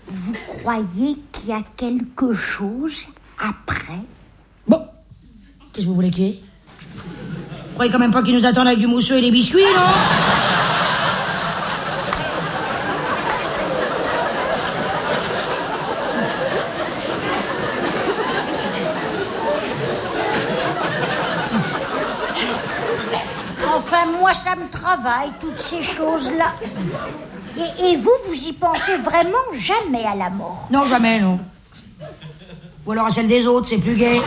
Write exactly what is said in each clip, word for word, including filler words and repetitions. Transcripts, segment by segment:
Vous croyez qu'il y a quelque chose après? Bon, qu'est-ce que vous voulez qu'il y ait? Vous croyez quand même pas qu'ils nous attendent avec du mousseux et des biscuits, non? Enfin, moi, ça me travaille, toutes ces choses-là. Et, et vous, vous y pensez vraiment jamais à la mort? Non, jamais, non. Ou alors à celle des autres, c'est plus gai.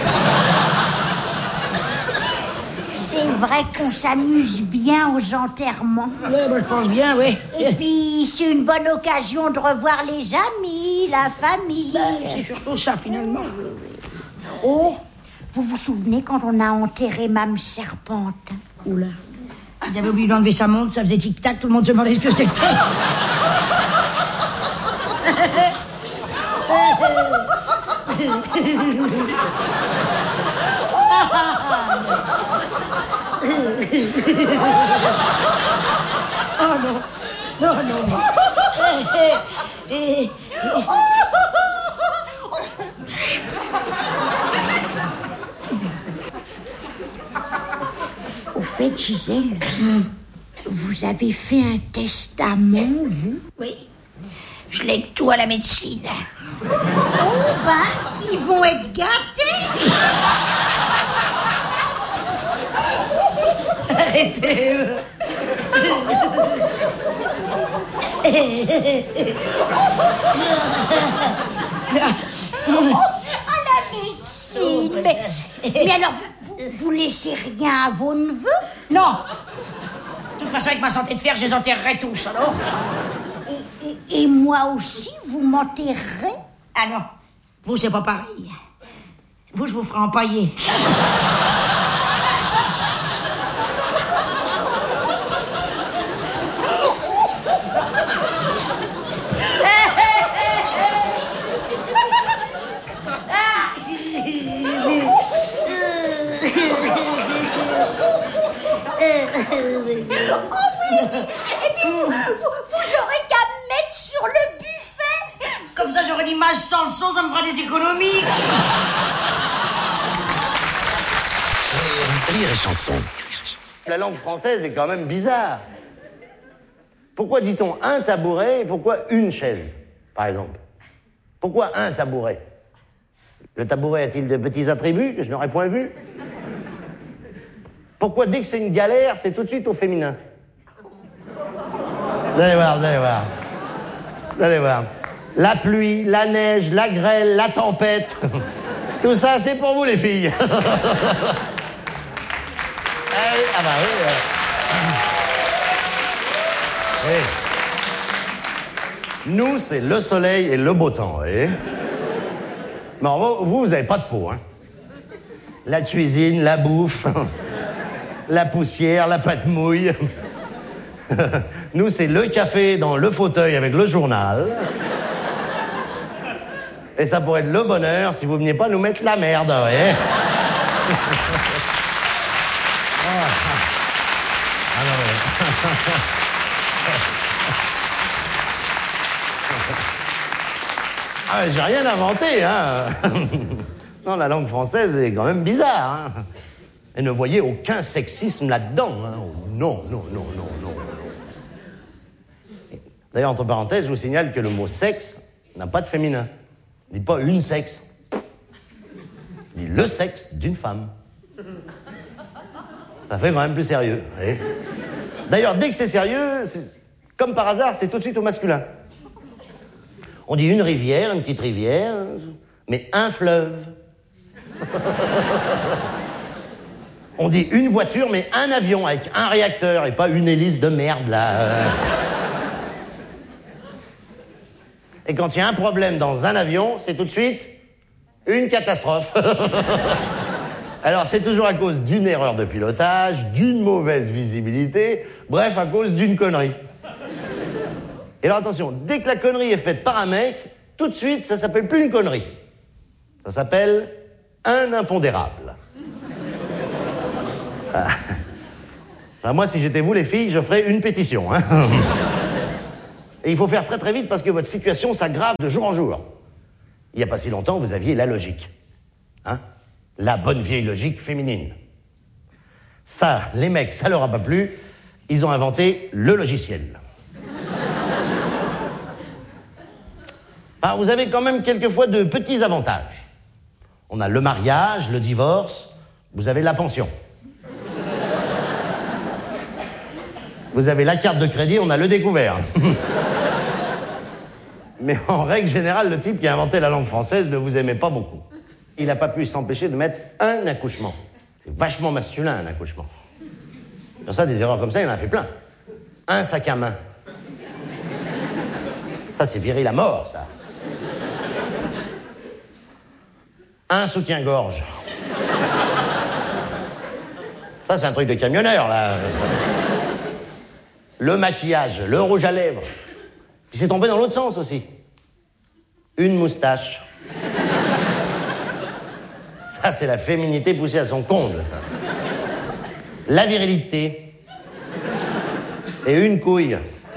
C'est vrai qu'on s'amuse bien aux enterrements. Oui, bah, je pense bien, oui. Et puis, c'est une bonne occasion de revoir les amis, la famille. Bah, c'est surtout ça, finalement. Oh, vous vous souvenez quand on a enterré Mame Serpente? Oula. Ils avaient oublié d'enlever sa montre, ça faisait tic-tac, tout le monde se demandait ce que c'était. Oh non, non, non, non. Au fait, Gisèle, vous avez fait un testament, vous? Oui, je lègue tout à la médecine. Oh, ben, ils vont être gâtés. Arrêtez. Oh, à la médecine. Mais, mais alors, vous, vous, vous laissez rien à vos neveux? Non. De toute façon, avec ma santé de fer, je les enterrerai tous, alors. Et, et, et moi aussi, vous m'enterrerez? Ah non, vous, c'est pas pareil. Vous, je vous ferai empailler. Oh oui, et puis, et puis vous, vous, vous aurez qu'à me mettre sur le buffet. Comme ça, j'aurai l'image sans le son, ça me fera des économies. Rire et chanson. La langue française est quand même bizarre. Pourquoi dit-on un tabouret et pourquoi une chaise, par exemple? Pourquoi un tabouret? Le tabouret a-t-il de petits attributs que je n'aurais point vus? Pourquoi dès que c'est une galère, c'est tout de suite au féminin? Vous allez voir, vous allez voir. Vous allez voir. La pluie, la neige, la grêle, la tempête. Tout ça, c'est pour vous, les filles. Ah oui, ah bah oui. Euh... oui. Nous, c'est le soleil et le beau temps, vous voyez. Mais vous, vous n'avez pas de peau, hein. La cuisine, la bouffe, la poussière, la pâte mouille. Nous, c'est le café dans le fauteuil avec le journal. Et ça pourrait être le bonheur si vous veniez pas nous mettre la merde, vous voyez. Ah non, mais... ah, j'ai rien inventé, hein. Non, la langue française est quand même bizarre, hein. Et ne voyez aucun sexisme là-dedans, hein. Oh, non, non, non, non, non. D'ailleurs, entre parenthèses, je vous signale que le mot sexe n'a pas de féminin. Il ne dit pas une sexe. Il dit le sexe d'une femme. Ça fait quand même plus sérieux, vous voyez. D'ailleurs, dès que c'est sérieux, c'est... comme par hasard, c'est tout de suite au masculin. On dit une rivière, une petite rivière, mais un fleuve. On dit une voiture, mais un avion avec un réacteur et pas une hélice de merde, là. Et quand il y a un problème dans un avion, c'est tout de suite une catastrophe. Alors, c'est toujours à cause d'une erreur de pilotage, d'une mauvaise visibilité, bref, à cause d'une connerie. Et alors, attention, dès que la connerie est faite par un mec, tout de suite, ça s'appelle plus une connerie. Ça s'appelle un impondérable. Ah. Enfin, moi, si j'étais vous, les filles, je ferais une pétition, hein. Et il faut faire très très vite parce que votre situation s'aggrave de jour en jour. Il n'y a pas si longtemps, vous aviez la logique. Hein? La bonne vieille logique féminine. Ça, les mecs, ça leur a pas plu. Ils ont inventé le logiciel. Alors, vous avez quand même quelquefois de petits avantages. On a le mariage, le divorce, vous avez la pension. Vous avez la carte de crédit, on a le découvert. Mais en règle générale, le type qui a inventé la langue française ne vous aimait pas beaucoup. Il n'a pas pu s'empêcher de mettre un accouchement. C'est vachement masculin, un accouchement. Sur ça, des erreurs comme ça, il en a fait plein. Un sac à main. Ça, c'est viril à mort, ça. Un soutien-gorge. Ça, c'est un truc de camionneur, là. Le maquillage, le rouge à lèvres. Puis c'est tombé dans l'autre sens aussi. Une moustache. Ça, c'est la féminité poussée à son comble, ça. La virilité. Et une couille.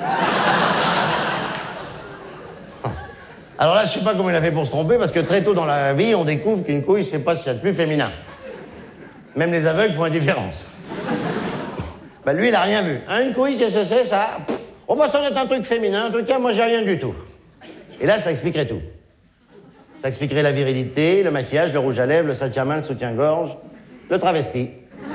Alors là, je sais pas comment il a fait pour se tromper, parce que très tôt dans la vie, on découvre qu'une couille, c'est pas ce qu'il y a de plus féminin. Même les aveugles font la différence. Bah lui, il a rien vu. Hein, une couille, qu'est-ce que c'est, ça? Oh bah ça doit être un truc féminin, en tout cas, moi j'ai rien du tout. Et là, ça expliquerait tout. Ça expliquerait la virilité, le maquillage, le rouge à lèvres, le sac à main, le soutien-gorge, le travesti.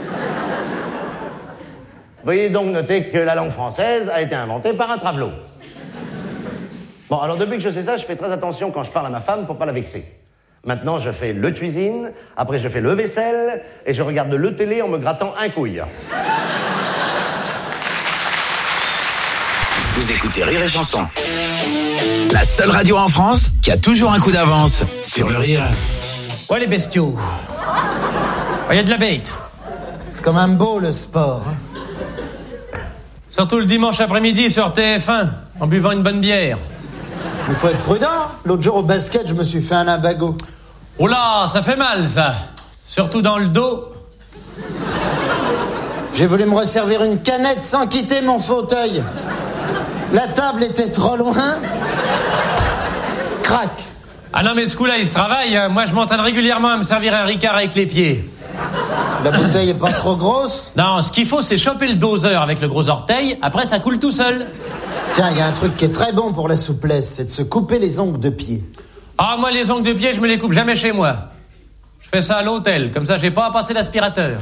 Veuillez donc noter que la langue française a été inventée par un travelot. Bon, alors depuis que je sais ça, je fais très attention quand je parle à ma femme pour pas la vexer. Maintenant, je fais le cuisine, après je fais le vaisselle, et je regarde le télé en me grattant un couille. Vous écoutez Rire et Chanson. La seule radio en France qui a toujours un coup d'avance sur le rire. Ouais, les bestiaux. Il y a de la bête. C'est quand même beau, le sport. Surtout le dimanche après-midi sur T F un, en buvant une bonne bière. Il faut être prudent. L'autre jour, au basket, je me suis fait un limbago. Oh là, ça fait mal, ça. Surtout dans le dos. J'ai voulu me resservir une canette sans quitter mon fauteuil. La table était trop loin. Crac. Ah non, mais ce coup-là, il se travaille. Moi, je m'entraîne régulièrement à me servir un Ricard avec les pieds. La bouteille est pas trop grosse? Non, ce qu'il faut, c'est choper le doseur avec le gros orteil. Après, ça coule tout seul. Tiens, il y a un truc qui est très bon pour la souplesse, c'est de se couper les ongles de pied. Ah, moi, les ongles de pied, je me les coupe jamais chez moi. Je fais ça à l'hôtel. Comme ça, j'ai pas à passer l'aspirateur.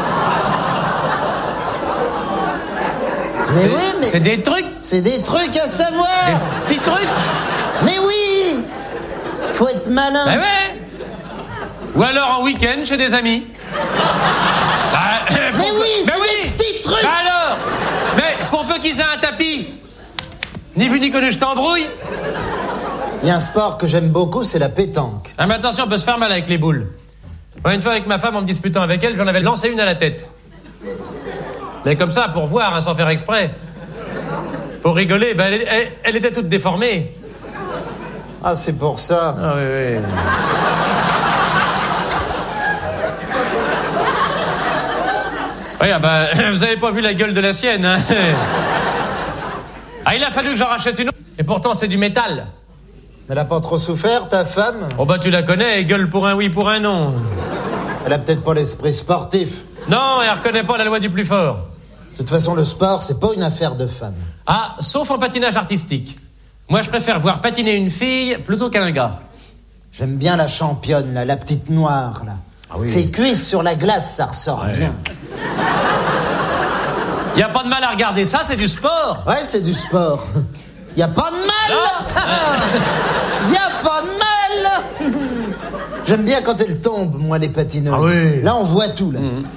Mais c'est, oui, mais... C'est des trucs. C'est des trucs à savoir. Des petits trucs. Mais oui. Faut être malin. Ben ouais. Ou alors en week-end chez des amis. Bah, mais peu... oui, c'est mais des oui. petits trucs. Bah alors. Mais pour peu qu'ils aient un tapis. Ni vu ni connu, je t'embrouille. Il y a un sport que j'aime beaucoup, c'est la pétanque. Ah mais attention, on peut se faire mal avec les boules. Moi, une fois avec ma femme, en me disputant avec elle, j'en avais lancé une à la tête. Mais comme ça, pour voir, hein, sans faire exprès. Pour rigoler, ben, elle, elle, elle était toute déformée. Ah, c'est pour ça. Ah oui, oui. Oui, ah ben, vous avez pas vu la gueule de la sienne, hein. Ah, il a fallu que j'en rachète une autre. Et pourtant, c'est du métal. Elle a pas trop souffert, ta femme? Oh bah, tu la connais, elle gueule pour un oui, pour un non. Elle a peut-être pas l'esprit sportif. Non, elle reconnaît pas la loi du plus fort. De toute façon, le sport, c'est pas une affaire de femme. Ah, sauf en patinage artistique. Moi, je préfère voir patiner une fille plutôt qu'un gars. J'aime bien la championne, là, la petite noire, là. Ah oui. Ses cuisses sur la glace, ça ressort Ouais. bien. Y a pas de mal à regarder ça, c'est du sport. Ouais, c'est du sport. Y a pas de mal. Y a pas de mal. J'aime bien quand elles tombent, moi, les patineuses. Ah oui. Là, on voit tout, là. Mmh.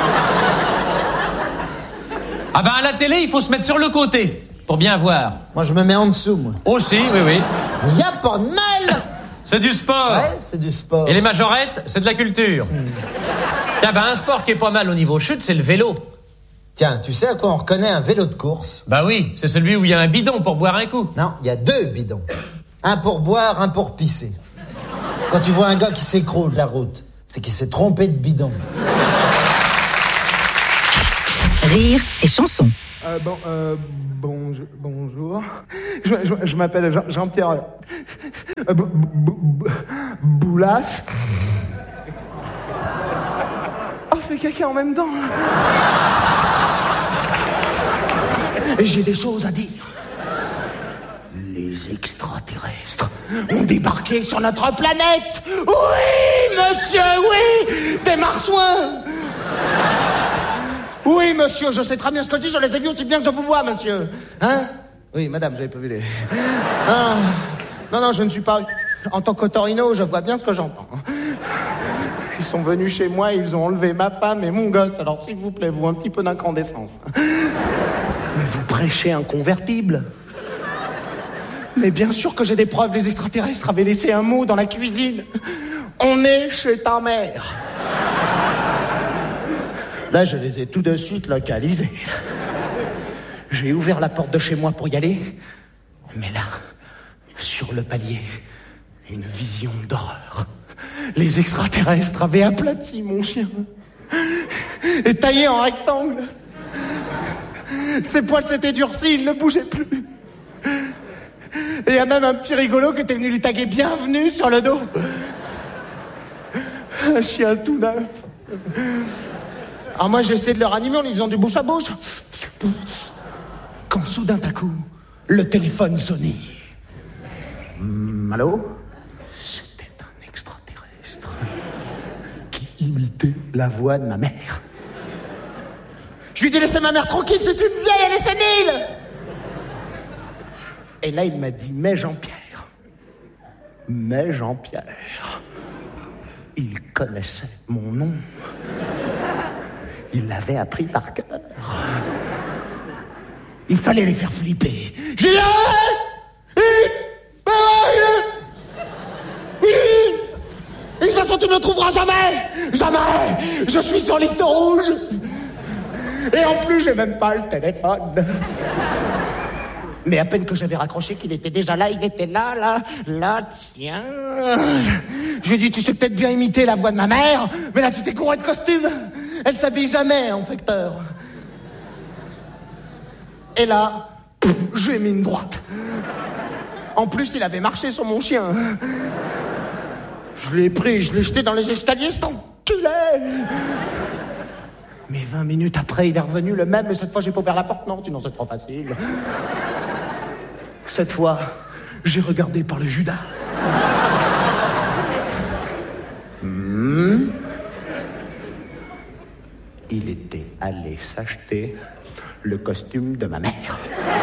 Ah ben, à la télé, il faut se mettre sur le côté, pour bien voir. Moi, je me mets en dessous, moi. Aussi, oui, oui. Y a pas de mal. C'est du sport. Ouais, c'est du sport. Et les majorettes, c'est de la culture. Mmh. Tiens, ben, un sport qui est pas mal au niveau chute, c'est le vélo. Tiens, tu sais à quoi on reconnaît un vélo de course? Bah oui, c'est celui où il y a un bidon pour boire un coup. Non, il y a deux bidons. Un pour boire, un pour pisser. Quand tu vois un gars qui s'écroule de la route, c'est qu'il s'est trompé de bidon. Rire et chanson. Euh, bon, euh, bon, bonjour. Je, je, je m'appelle Jean, Jean-Pierre euh, B- B- B- Boulas. Oh, fais caca en même temps. Et j'ai des choses à dire. Les extraterrestres ont débarqué sur notre planète. Oui, monsieur, oui, des marsouins. Oui, monsieur, je sais très bien ce que je dis, je les ai vus aussi bien que je vous vois, monsieur. Hein? Oui, madame, j'avais pas vu les... Ah. Non, non, je ne suis pas... En tant qu'otorino, je vois bien ce que j'entends. Ils sont venus chez moi, ils ont enlevé ma femme et mon gosse, alors s'il vous plaît, vous, un petit peu d'incandescence. Mais vous prêchez un convertible. Mais bien sûr que j'ai des preuves, les extraterrestres avaient laissé un mot dans la cuisine. On est chez ta mère. Là, je les ai tout de suite localisés. J'ai ouvert la porte de chez moi pour y aller. Mais là, sur le palier, une vision d'horreur. Les extraterrestres avaient aplati mon chien et taillé en rectangle. Ses poils s'étaient durcis, il ne bougeait plus. Et il y a même un petit rigolo qui était venu lui taguer bienvenue sur le dos. Un chien tout neuf. Alors moi j'ai essayé de le ranimer en lui faisant du bouche à bouche. Quand soudain à coup, le téléphone sonnait. Hum, allô? C'était un extraterrestre qui imitait la voix de ma mère. Je lui ai dit laissez ma mère tranquille, c'est une vieille, elle est sénile. Et là il m'a dit mais Jean-Pierre, mais Jean-Pierre, il connaissait mon nom. Il l'avait appris par cœur. Il fallait les faire flipper. J'ai dit oui. De toute façon, tu ne me trouveras jamais. Jamais. Je suis sur liste rouge. Et en plus, j'ai même pas le téléphone. Mais à peine que j'avais raccroché qu'il était déjà là, il était là, là, là, tiens. J'ai dit, tu sais peut-être bien imiter la voix de ma mère, mais là, tu t'es couré de costume. Elle s'habille jamais en facteur. Et là, pff, je lui ai mis une droite. En plus, il avait marché sur mon chien. Je l'ai pris, je l'ai jeté dans les escaliers, cet enculé. Mais vingt minutes après, il est revenu le même, mais cette fois, j'ai pas ouvert la porte. Non, sinon c'est trop facile. Cette fois, j'ai regardé par le Judas. Mmh. Il était allé s'acheter le costume de ma mère.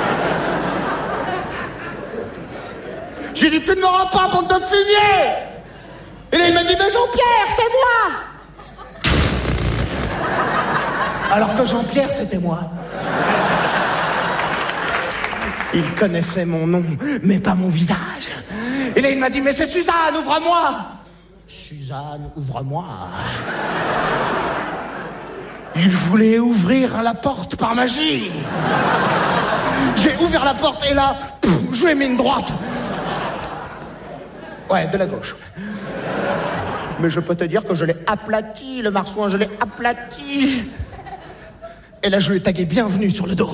J'ai dit, tu ne me rends pas, bande de fumier. Et là, il m'a dit, mais Jean-Pierre, c'est moi. Alors que Jean-Pierre, c'était moi. Il connaissait mon nom, mais pas mon visage. Et là, il m'a dit, mais c'est Suzanne, ouvre-moi. Suzanne, ouvre-moi. Il voulait ouvrir la porte par magie. J'ai ouvert la porte et là, pff, je lui ai mis une droite. Ouais, de la gauche. Mais je peux te dire que je l'ai aplati, le marsouin, je l'ai aplati. Et là, je lui ai tagué bienvenue sur le dos.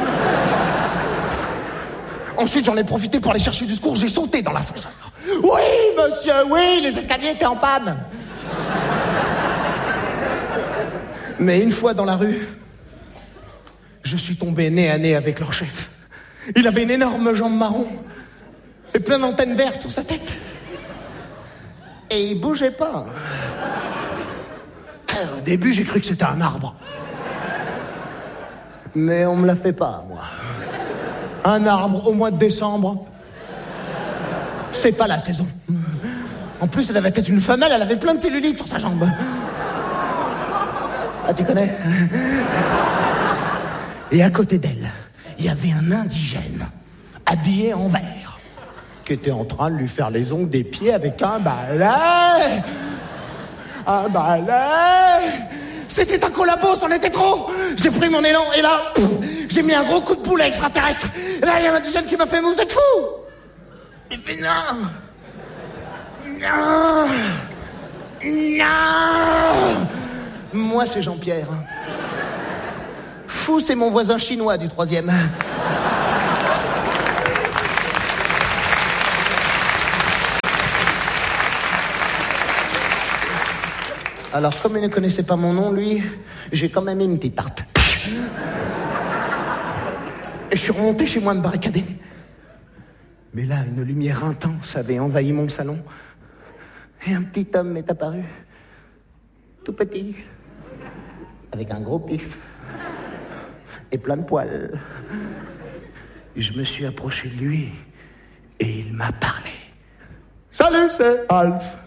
Ensuite, j'en ai profité pour aller chercher du secours, j'ai sauté dans l'ascenseur. Oui, monsieur, oui, les escaliers étaient en panne. Mais une fois dans la rue, je suis tombé nez à nez avec leur chef. Il avait une énorme jambe marron et plein d'antennes vertes sur sa tête. Et il bougeait pas. Au début, j'ai cru que c'était un arbre. Mais on me l'a fait pas, moi. Un arbre au mois de décembre, c'est pas la saison. En plus, elle avait peut-être une femelle, elle avait plein de cellulites sur sa jambe. Ah, tu connais? Et à côté d'elle, il y avait un indigène, habillé en vert, qui était en train de lui faire les ongles des pieds avec un balai. Un balai. C'était un collabo, c'en était trop. J'ai pris mon élan et là, pff, j'ai mis un gros coup de poulet extraterrestre. Et là, il y a un indigène qui m'a fait, mais vous êtes fou. Il fait non. Non. Non. Moi, c'est Jean-Pierre. Fou, c'est mon voisin chinois du troisième. Alors, comme il ne connaissait pas mon nom, lui, j'ai quand même mis une petite tarte. Et je suis remonté chez moi me barricader. Mais là, une lumière intense avait envahi mon salon. Et un petit homme m'est apparu. Tout petit. Avec un gros pif. Et plein de poils. Je me suis approché de lui. Et il m'a parlé. Salut, c'est Alf.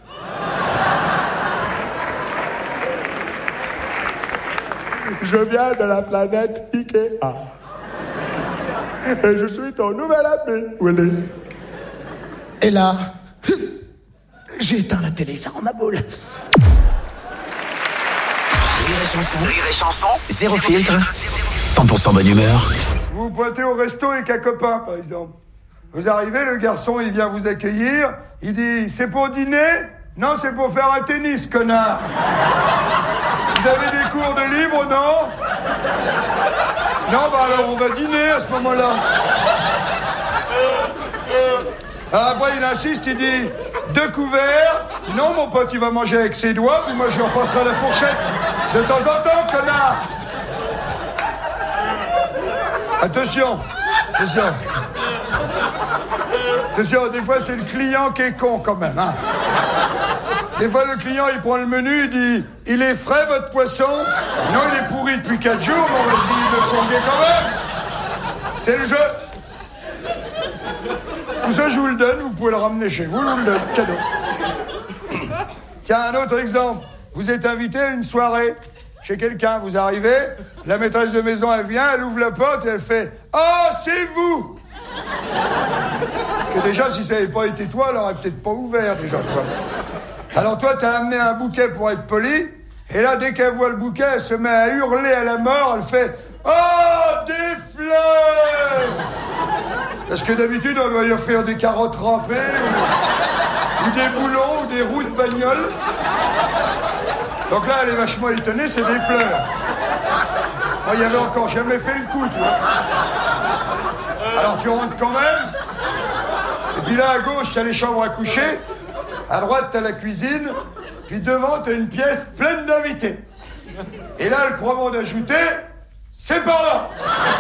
Je viens de la planète Ikea. Et je suis ton nouvel ami, Willy. Et là, j'ai éteint la télé, ça rend ma boule. Rire et chanson, Rire et chanson, zéro filtre, cent pour cent bonne humeur. Vous vous pointez au resto avec un copain, par exemple. Vous arrivez, le garçon, il vient vous accueillir. Il dit, c'est pour dîner ? Non, c'est pour faire un tennis, connard. Vous avez des cours de libre, non ? Non, bah alors on va dîner à ce moment-là. Alors après, il insiste, il dit, deux couverts. Non, mon pote, il va manger avec ses doigts, puis moi, je lui repasserai la fourchette de temps en temps, connard. Attention, attention. C'est sûr, des fois, c'est le client qui est con, quand même, hein. Des fois, le client, il prend le menu, il dit « Il est frais, votre poisson ?» Non, il est pourri depuis quatre jours, mais on va essayer de le sauver quand même. C'est le jeu. Tout ça, je vous le donne, vous pouvez le ramener chez vous, je vous le donne, cadeau. Tiens, un autre exemple. Vous êtes invité à une soirée chez quelqu'un, vous arrivez, la maîtresse de maison, elle vient, elle ouvre la porte et elle fait « Oh, c'est vous !» Que déjà, si ça n'avait pas été toi, elle aurait peut-être pas ouvert, déjà, toi. Alors toi, t'as amené un bouquet pour être poli, et là, dès qu'elle voit le bouquet, elle se met à hurler à la mort, elle fait « Oh, des fleurs !» Parce que d'habitude, on doit y offrir des carottes râpées, ou, ou des boulons, ou des roues de bagnole. Donc là, elle est vachement étonnée, c'est des fleurs. Moi, il y avait encore jamais fait le coup, tu vois. Alors tu rentres quand même, et puis là, à gauche, t'as les chambres à coucher, à droite, t'as la cuisine, puis devant, t'as une pièce pleine d'invités. Et là, le croisement d'ajouter, c'est par là.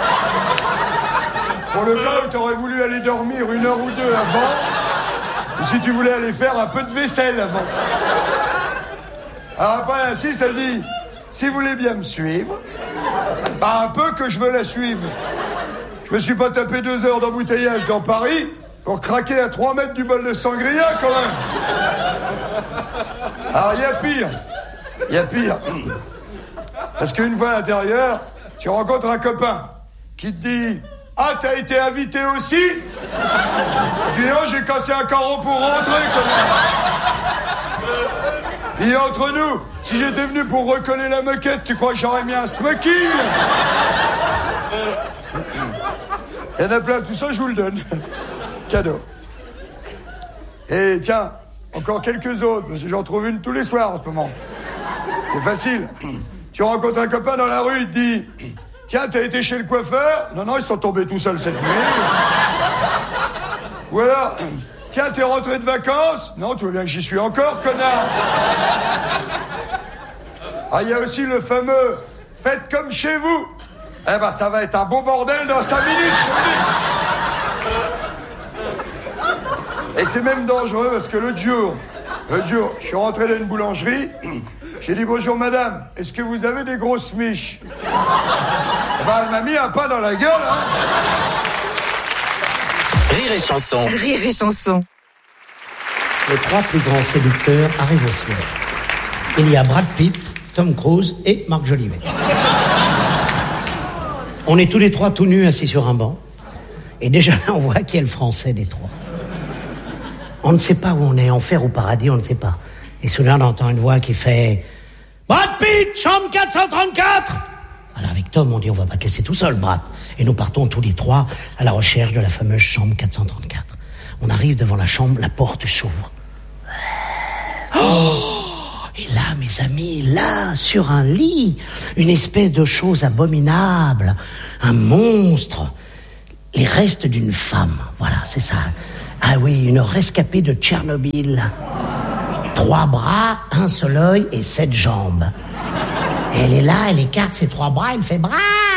Pour le cas où t'aurais voulu aller dormir une heure ou deux avant, ou si tu voulais aller faire un peu de vaisselle avant. Alors après, elle insiste, elle dit, si vous voulez bien me suivre, bah un peu que je veux la suivre. Je me suis pas tapé deux heures d'embouteillage dans Paris pour craquer à trois mètres du bol de sangria, quand même. Alors, il y a pire. Il y a pire. Parce qu'une fois à l'intérieur, tu rencontres un copain qui te dit « Ah, t'as été invité aussi ?» Tu dis « Non, j'ai cassé un carreau pour rentrer, quand même. » Et entre nous, si j'étais venu pour recoller la moquette, tu crois que j'aurais mis un smoking? Il y en a plein, tout ça, je vous le donne. Cadeau. Et tiens, encore quelques autres, parce que j'en trouve une tous les soirs en ce moment. C'est facile. Tu rencontres un copain dans la rue, il te dit « Tiens, t'as été chez le coiffeur ?» Non, non, ils sont tombés tout seuls cette nuit. Ou alors « Tiens, t'es rentré de vacances ?» Non, tu vois bien que j'y suis encore, connard. Ah, il y a aussi le fameux « Faites comme chez vous ». Eh ben, ça va être un beau bordel dans cinq minutes, je te dis. Et c'est même dangereux parce que l'autre jour, l'autre jour, je suis rentré dans une boulangerie, j'ai dit bonjour madame, est-ce que vous avez des grosses miches? Eh ben, elle m'a mis un pas dans la gueule, hein. Rire et chanson. Rire et chanson. Les trois plus grands séducteurs arrivent au ciel. Il y a Brad Pitt, Tom Cruise et Marc Jolivet. On est tous les trois tout nus assis sur un banc. Et déjà là, on voit qui est le français des trois. On ne sait pas où on est, enfer ou paradis, on ne sait pas. Et soudain, on entend une voix qui fait « Brad Pitt, chambre quatre cent trente-quatre !» Alors avec Tom, on dit « On va pas te laisser tout seul, Brad. » Et nous partons tous les trois à la recherche de la fameuse chambre quatre cent trente-quatre. On arrive devant la chambre, la porte s'ouvre. Oh, Et là, mes amis, là, sur un lit, une espèce de chose abominable, un monstre, les restes d'une femme, voilà, c'est ça. Ah oui, une rescapée de Tchernobyl. Trois bras, un seul œil et sept jambes. Et elle est là, elle écarte ses trois bras, elle fait Brad,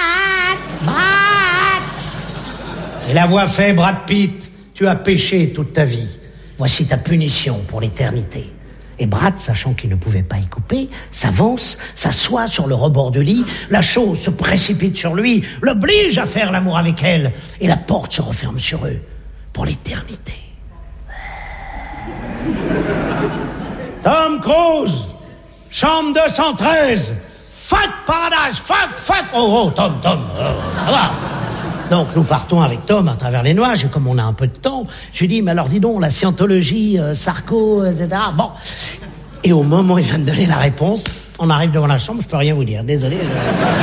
Brad. Et la voix fait Brad Pitt, tu as péché toute ta vie. Voici ta punition pour l'éternité. Et Brad, sachant qu'il ne pouvait pas y couper, s'avance, s'assoit sur le rebord du lit, la chose se précipite sur lui, l'oblige à faire l'amour avec elle, et la porte se referme sur eux pour l'éternité. Tom Cruise, chambre deux cent treize, fuck Paradise, fuck, fuck. Oh, oh, Tom, Tom, oh, ça va. Donc nous partons avec Tom à travers les nuages, et comme on a un peu de temps, je lui dis, mais alors dis donc, la scientologie, euh, Sarko, et cetera. Bon. Et au moment où il va me donner la réponse, on arrive devant la chambre, je peux rien vous dire, désolé. Je...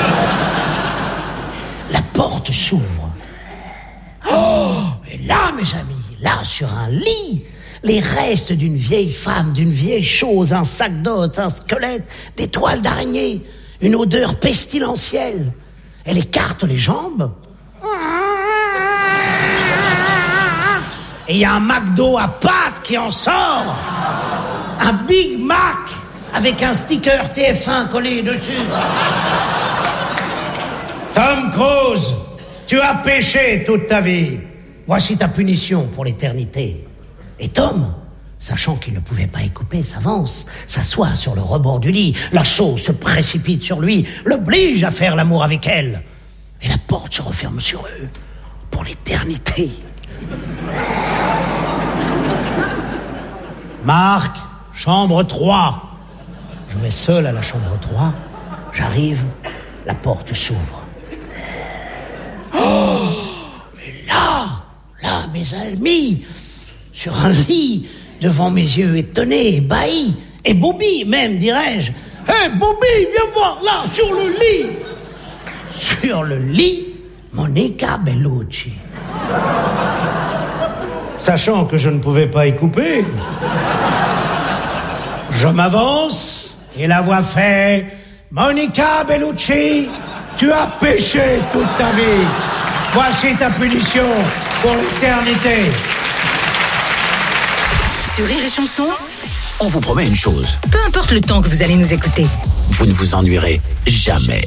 La porte s'ouvre. Oh, et là, mes amis, là, sur un lit, les restes d'une vieille femme, d'une vieille chose, un sac d'os, un squelette, des toiles d'araignée, une odeur pestilentielle. Elle écarte les jambes. Et il y a un McDo à pâtes qui en sort. Un Big Mac avec un sticker T F un collé dessus. Tom Cruise, tu as péché toute ta vie. Voici ta punition pour l'éternité. Et Tom, sachant qu'il ne pouvait pas y couper, s'avance, s'assoit sur le rebord du lit. La chose se précipite sur lui, l'oblige à faire l'amour avec elle. Et la porte se referme sur eux pour l'éternité. Marc, chambre trois. Je vais seul à la chambre trois. J'arrive, la porte s'ouvre. Oh, mais là, là, mes amis, sur un lit, devant mes yeux étonnés, ébahis, et Bobby même, dirais-je. Hé, hey, Bobby, viens voir là, sur le lit. Sur le lit, Monica Bellucci. Sachant que je ne pouvais pas y couper, je m'avance et la voix fait « Monica Bellucci, tu as péché toute ta vie. Voici ta punition pour l'éternité. » Sur Rire et Chanson, on vous promet une chose. Peu importe le temps que vous allez nous écouter, vous ne vous ennuierez jamais.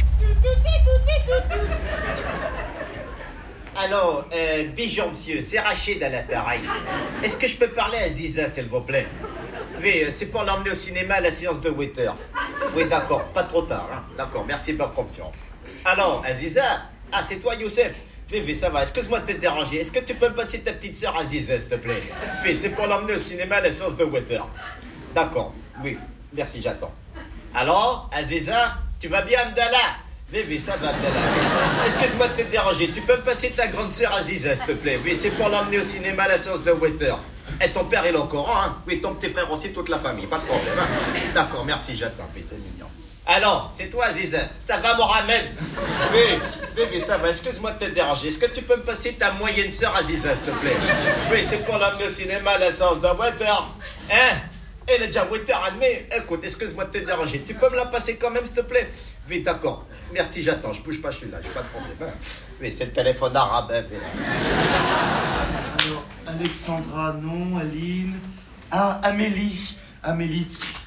Alors, euh, bonjour monsieur, c'est Rachid à l'appareil. Est-ce que je peux parler à Ziza, s'il vous plaît? Oui, c'est pour l'emmener au cinéma à la séance de waiter. Oui, d'accord, pas trop tard, hein. D'accord, merci pour votre option. Alors, Aziza, ah, c'est toi, Youssef? Oui, oui, ça va, excuse-moi de te déranger. Est-ce que tu peux me passer ta petite sœur Aziza, s'il te plaît? Oui, c'est pour l'emmener au cinéma à la séance de waiter. D'accord, oui, merci, j'attends. Alors, Aziza, tu vas bien, Abdallah? Oui, oui, ça va, Abdallah. Excuse-moi de te déranger. Tu peux me passer ta grande sœur Aziza, s'il te plaît? Oui, c'est pour l'emmener au cinéma à la séance de waiter. Et ton père, il est au courant, hein? Oui, ton petit frère aussi, toute la famille, pas de problème, hein? D'accord, merci, j'attends. Oui, c'est mignon. Alors, c'est toi, Aziza? Ça va, Mohamed? Oui, oui, oui, ça va. Excuse-moi de te déranger. Est-ce que tu peux me passer ta moyenne sœur Aziza, s'il te plaît? Oui, c'est pour l'emmener au cinéma à la séance de waiter. Hein? Elle est déjà waiter admis. Écoute, excuse-moi de te déranger. Tu peux me la passer quand même, s'il te plaît? Oui, d'accord. Merci, j'attends. Je bouge pas, je suis là. J'ai pas de problème. Hein? Oui, c'est le téléphone arabe. Hein, alors, Alexandra, non. Aline. Ah, Amélie. Amélie.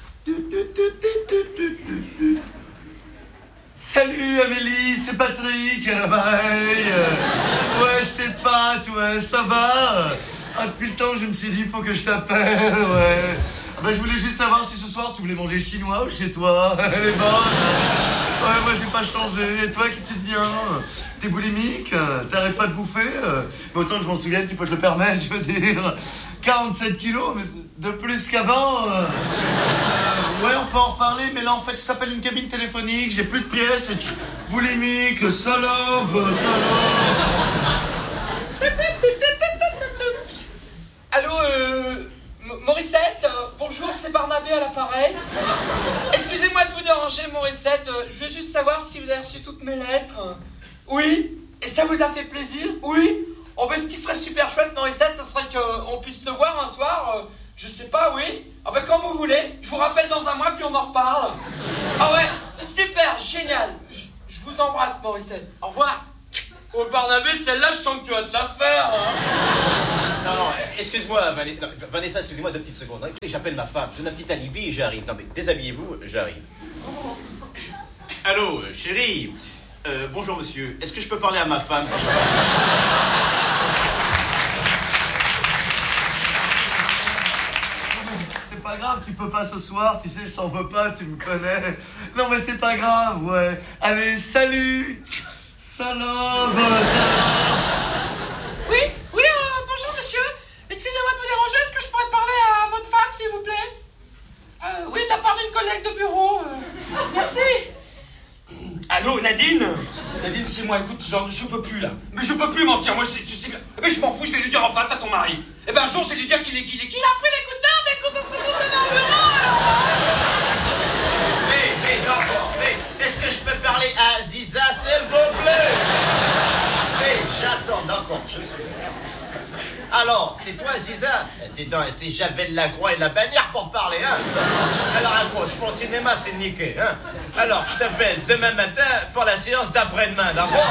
Salut Amélie, c'est Patrick à l'appareil. Ouais, c'est Pat, ouais, ça va. Ah, depuis le temps que je me suis dit, il faut que je t'appelle, ouais. Ah bah, je voulais juste savoir si ce soir tu voulais manger chinois ou chez toi. Elle est bonne. Ouais, moi j'ai pas changé. Et toi, qu'est-ce que tu deviens? T'es boulimique? T'arrêtes pas de bouffer? Mais autant que je m'en souvienne, tu peux te le permettre, je veux dire. quarante-sept kilos, mais de plus qu'avant. Euh, ouais, on peut en reparler, mais là en fait, je t'appelle une cabine téléphonique, j'ai plus de pièces. Boulimique, salope, salope. Allô, euh, Morissette, euh, bonjour, c'est Barnabé à l'appareil. Excusez-moi de vous déranger, Morissette, euh, je veux juste savoir si vous avez reçu toutes mes lettres. Oui? Et ça vous a fait plaisir? Oui? Oh, ben, ce qui serait super chouette, Morissette, ce serait qu'on puisse se voir un soir, euh, Je sais pas, oui. Ah ben quand vous voulez, je vous rappelle dans un mois puis on en reparle. Ah ouais, super, génial. Je, je vous embrasse, Morissette. Au revoir. Oh Barnabé, celle-là, je sens que tu vas te la faire. Hein. Non, non, excuse-moi, Vanessa, non, Vanessa excusez-moi deux petites secondes. Écoutez, j'appelle ma femme, je donne un petit alibi et j'arrive. Non mais déshabillez-vous, j'arrive. Allô, euh, chérie. Euh, bonjour monsieur, est-ce que je peux parler à ma femme? C'est pas grave, tu peux pas ce soir, tu sais, je t'en veux pas, tu me connais. Non mais c'est pas grave, ouais. Allez, salut. Salope, salope. Oui, oui, euh, bonjour monsieur. Excusez-moi de vous déranger, est-ce que je pourrais parler à votre femme, s'il vous plaît? euh, Oui, de la part d'une collègue de bureau. Euh, merci. Allô, Nadine? Nadine, c'est moi, écoute, genre, je peux plus, là. Mais je peux plus mentir, moi, je, je sais bien. Mais je m'en fous, je vais lui dire en face à ton mari. Eh ben, un jour, je vais lui dire qu'il est qu'il est qu'il a pris l'écouteur, mais écoute, on se retrouve dans le bureau, alors. Mais, mais, d'accord, mais, est-ce que je peux parler à Ziza, s'il vous plaît? Mais, j'attends, d'accord, je suis... Alors, c'est toi, Ziza? Dis donc, c'est Javel la croix et la bannière pour te parler, hein? Alors, raconte, pour le cinéma, c'est niqué, hein? Alors, je t'appelle demain matin pour la séance d'après-demain, d'accord?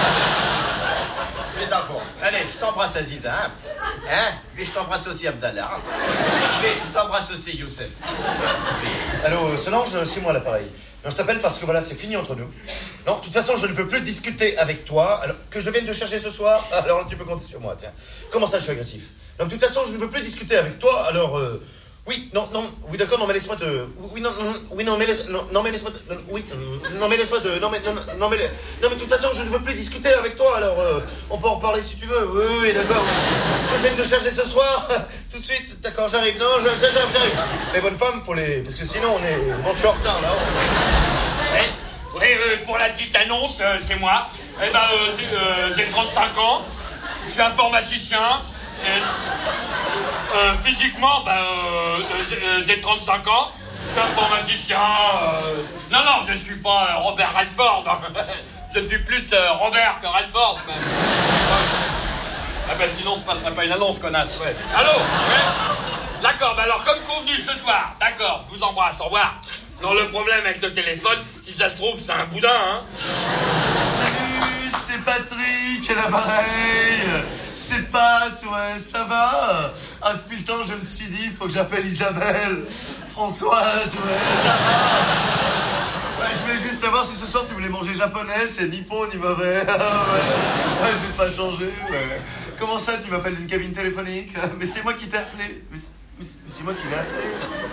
Mais d'accord. Allez, je t'embrasse, Aziza, hein? Hein? Puis je t'embrasse aussi, Abdallah. Hein? Puis je t'embrasse aussi, Youssef. Allô, Solange, c'est moi l'appareil. Non, je t'appelle parce que voilà, c'est fini entre nous. Non, de toute façon, je ne veux plus discuter avec toi. Alors, que je vienne te chercher ce soir, alors tu peux compter sur moi, tiens. Comment ça, je suis agressif? Non, de toute façon, je ne veux plus discuter avec toi, alors... Euh, oui, non, non, oui, d'accord, non, mais laisse-moi te... Oui, non, non, oui, non, mais laisse... Non, non mais laisse-moi te... Oui, non, mais laisse-moi te... Non, mais... Non, non, mais... Non, mais de toute façon, je ne veux plus discuter avec toi, alors... Euh, on peut en parler si tu veux. Oui, oui, d'accord. Que je vienne te chercher ce soir, tout de suite. D'accord, j'arrive. Non, j'arrive, j'arrive. Les bonnes femmes, faut les... Parce que sinon, on est... Bon, je suis en retard, là. Oui, oui euh, pour la petite annonce, euh, c'est moi. Eh ben, euh, euh, j'ai trente-cinq ans. Je suis informaticien. Et, euh, physiquement, ben, euh, euh, j'ai trente-cinq ans. Je suis informaticien. Euh... Non, non, je suis pas euh, Robert Redford. Hein. Je suis plus euh, Robert que Redford. Même. Ah ben, sinon, on ne passerait pas une annonce, connasse. Ouais. Allô? Ouais. D'accord, ben alors, comme convenu ce soir. D'accord, je vous embrasse. Au revoir. Non, le problème avec le téléphone, si ça se trouve, c'est un boudin, hein. Salut, c'est Patrick à l'appareil. C'est Pat, ouais, ça va? Ah, depuis le temps, je me suis dit, il faut que j'appelle Isabelle. Françoise, ouais, ça va? Ouais, je voulais juste savoir si ce soir tu voulais manger japonais, c'est ni bon ni mauvais. Ouais, ouais, je vais pas changer, ouais. Comment ça, tu m'appelles d'une cabine téléphonique? Mais c'est moi qui t'ai appelé. Mais c'est, mais c'est moi qui l'ai appelé.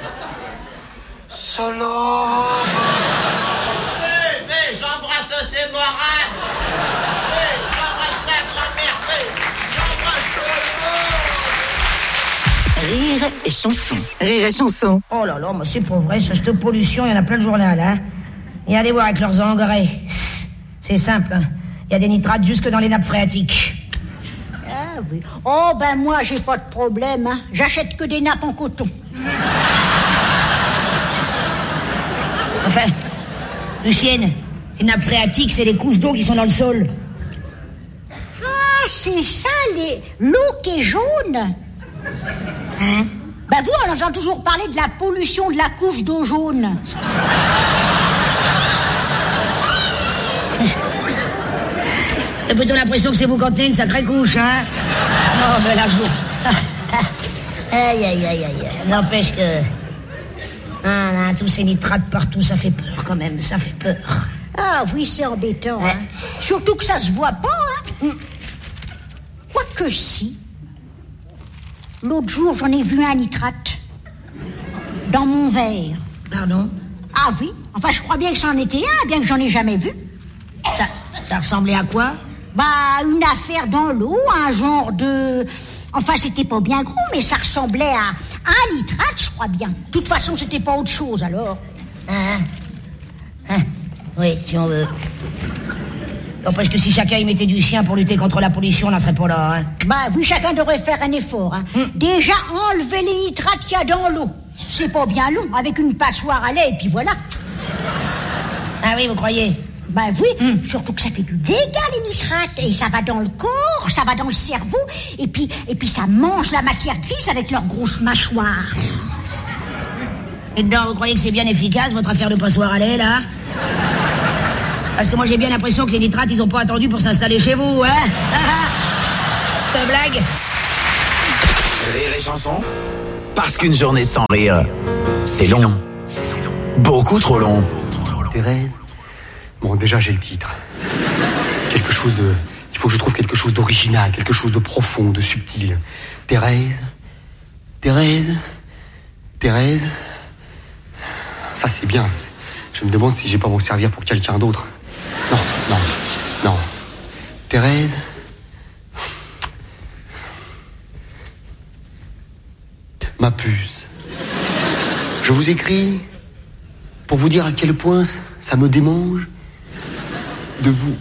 Salope! Hey, mais j'embrasse ces morades! Hey, j'embrasse la grand-mère! Hey, j'embrasse tout le monde! Rire et chanson. Rire et chanson. Oh là là, mais c'est pas vrai, ça, cette pollution, il y en a plein de journal, hein. Et allez voir avec leurs engrais. C'est simple, hein. Il y a des nitrates jusque dans les nappes phréatiques. Ah oui. Oh ben moi, j'ai pas de problème, hein. J'achète que des nappes en coton. Enfin, Lucienne, les nappes phréatiques, c'est les couches d'eau qui sont dans le sol. Ah, c'est ça, les... l'eau qui est jaune. Hein? Bah vous, on entend toujours parler de la pollution de la couche d'eau jaune. J'ai plutôt l'impression que c'est vous contenez une sacrée couche, hein. Non, mais là, je vous... Aïe, aïe, aïe, aïe. N'empêche que... Ah, là, tous ces nitrates partout, ça fait peur quand même, ça fait peur. Ah oui, c'est embêtant, ouais. Hein. Surtout que ça se voit pas, hein. Quoique si. L'autre jour, j'en ai vu un nitrate. Dans mon verre. Pardon? Ah oui. Enfin, je crois bien que c'en était un, bien que j'en ai jamais vu. Ça, ça ressemblait à quoi? Bah, une affaire dans l'eau, un genre de... Enfin, c'était pas bien gros, mais ça ressemblait à un nitrate, je crois bien. De toute façon, c'était pas autre chose, alors. Hein? Hein? Oui, si on veut. N'empêche que si chacun y mettait du sien pour lutter contre la pollution, on n'en serait pas là, hein. Bah oui, chacun devrait faire un effort, hein. Hum. Déjà, enlever les nitrates qu'il y a dans l'eau. C'est pas bien long, avec une passoire à lait, et puis voilà. Ah oui, vous croyez? Ben oui, hum. surtout que ça fait du dégât, les nitrates. Et ça va dans le corps, ça va dans le cerveau. Et puis, et puis ça mange la matière grise avec leurs grosses mâchoires. Et dedans, vous croyez que c'est bien efficace, votre affaire de passoire à lait, là? Parce que moi, j'ai bien l'impression que les nitrates, ils ont pas attendu pour s'installer chez vous, hein? C'est une blague. Rire et chanson. Parce qu'une journée sans rire, c'est long. Beaucoup trop long. Thérèse. Bon, déjà, j'ai le titre. Quelque chose de... Il faut que je trouve quelque chose d'original, quelque chose de profond, de subtil. Thérèse. Thérèse. Thérèse. Ça, c'est bien. Je me demande si j'ai pas m'en servir pour quelqu'un d'autre. Non, non, non. Thérèse. Ma puce. Je vous écris pour vous dire à quel point ça me démange de vous...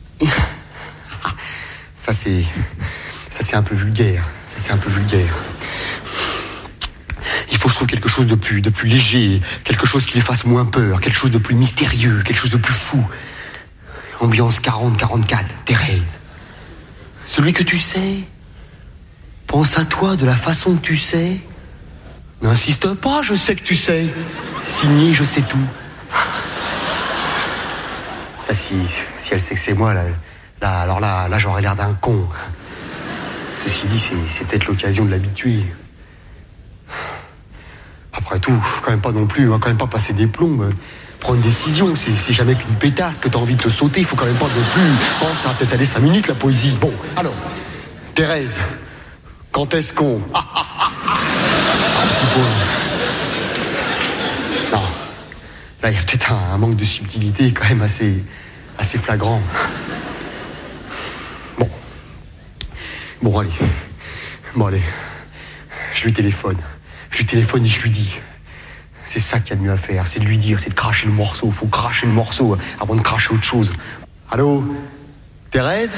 Ça, c'est... Ça, c'est un peu vulgaire. Ça, c'est un peu vulgaire. Il faut que je trouve quelque chose de plus, de plus léger, quelque chose qui les fasse moins peur, quelque chose de plus mystérieux, quelque chose de plus fou. Ambiance quarante quarante-quatre, Thérèse. Celui que tu sais, pense à toi de la façon que tu sais. N'insiste pas, je sais que tu sais. Signé, je sais tout. Là, si, si elle sait que c'est moi, là, là, alors là, là j'aurais l'air d'un con. Ceci dit, c'est, c'est peut-être l'occasion de l'habituer. Après tout, faut quand même pas non plus, on va quand même pas passer des plombs. Prends une décision, c'est, c'est jamais qu'une pétasse que t'as envie de te sauter, faut quand même pas non plus. Oh, ça va peut-être aller cinq minutes la poésie. Bon, alors, Thérèse, quand est-ce qu'on... Ah, ah, ah, ah. Un petit peu. Non, là il y a peut-être un, un manque de subtilité quand même assez, assez flagrant. Bon, bon allez, bon allez, je lui téléphone. Je lui téléphone et je lui dis. C'est ça qu'il y a de mieux à faire, c'est de lui dire, c'est de cracher le morceau. Faut cracher le morceau avant de cracher autre chose. Allô, Thérèse?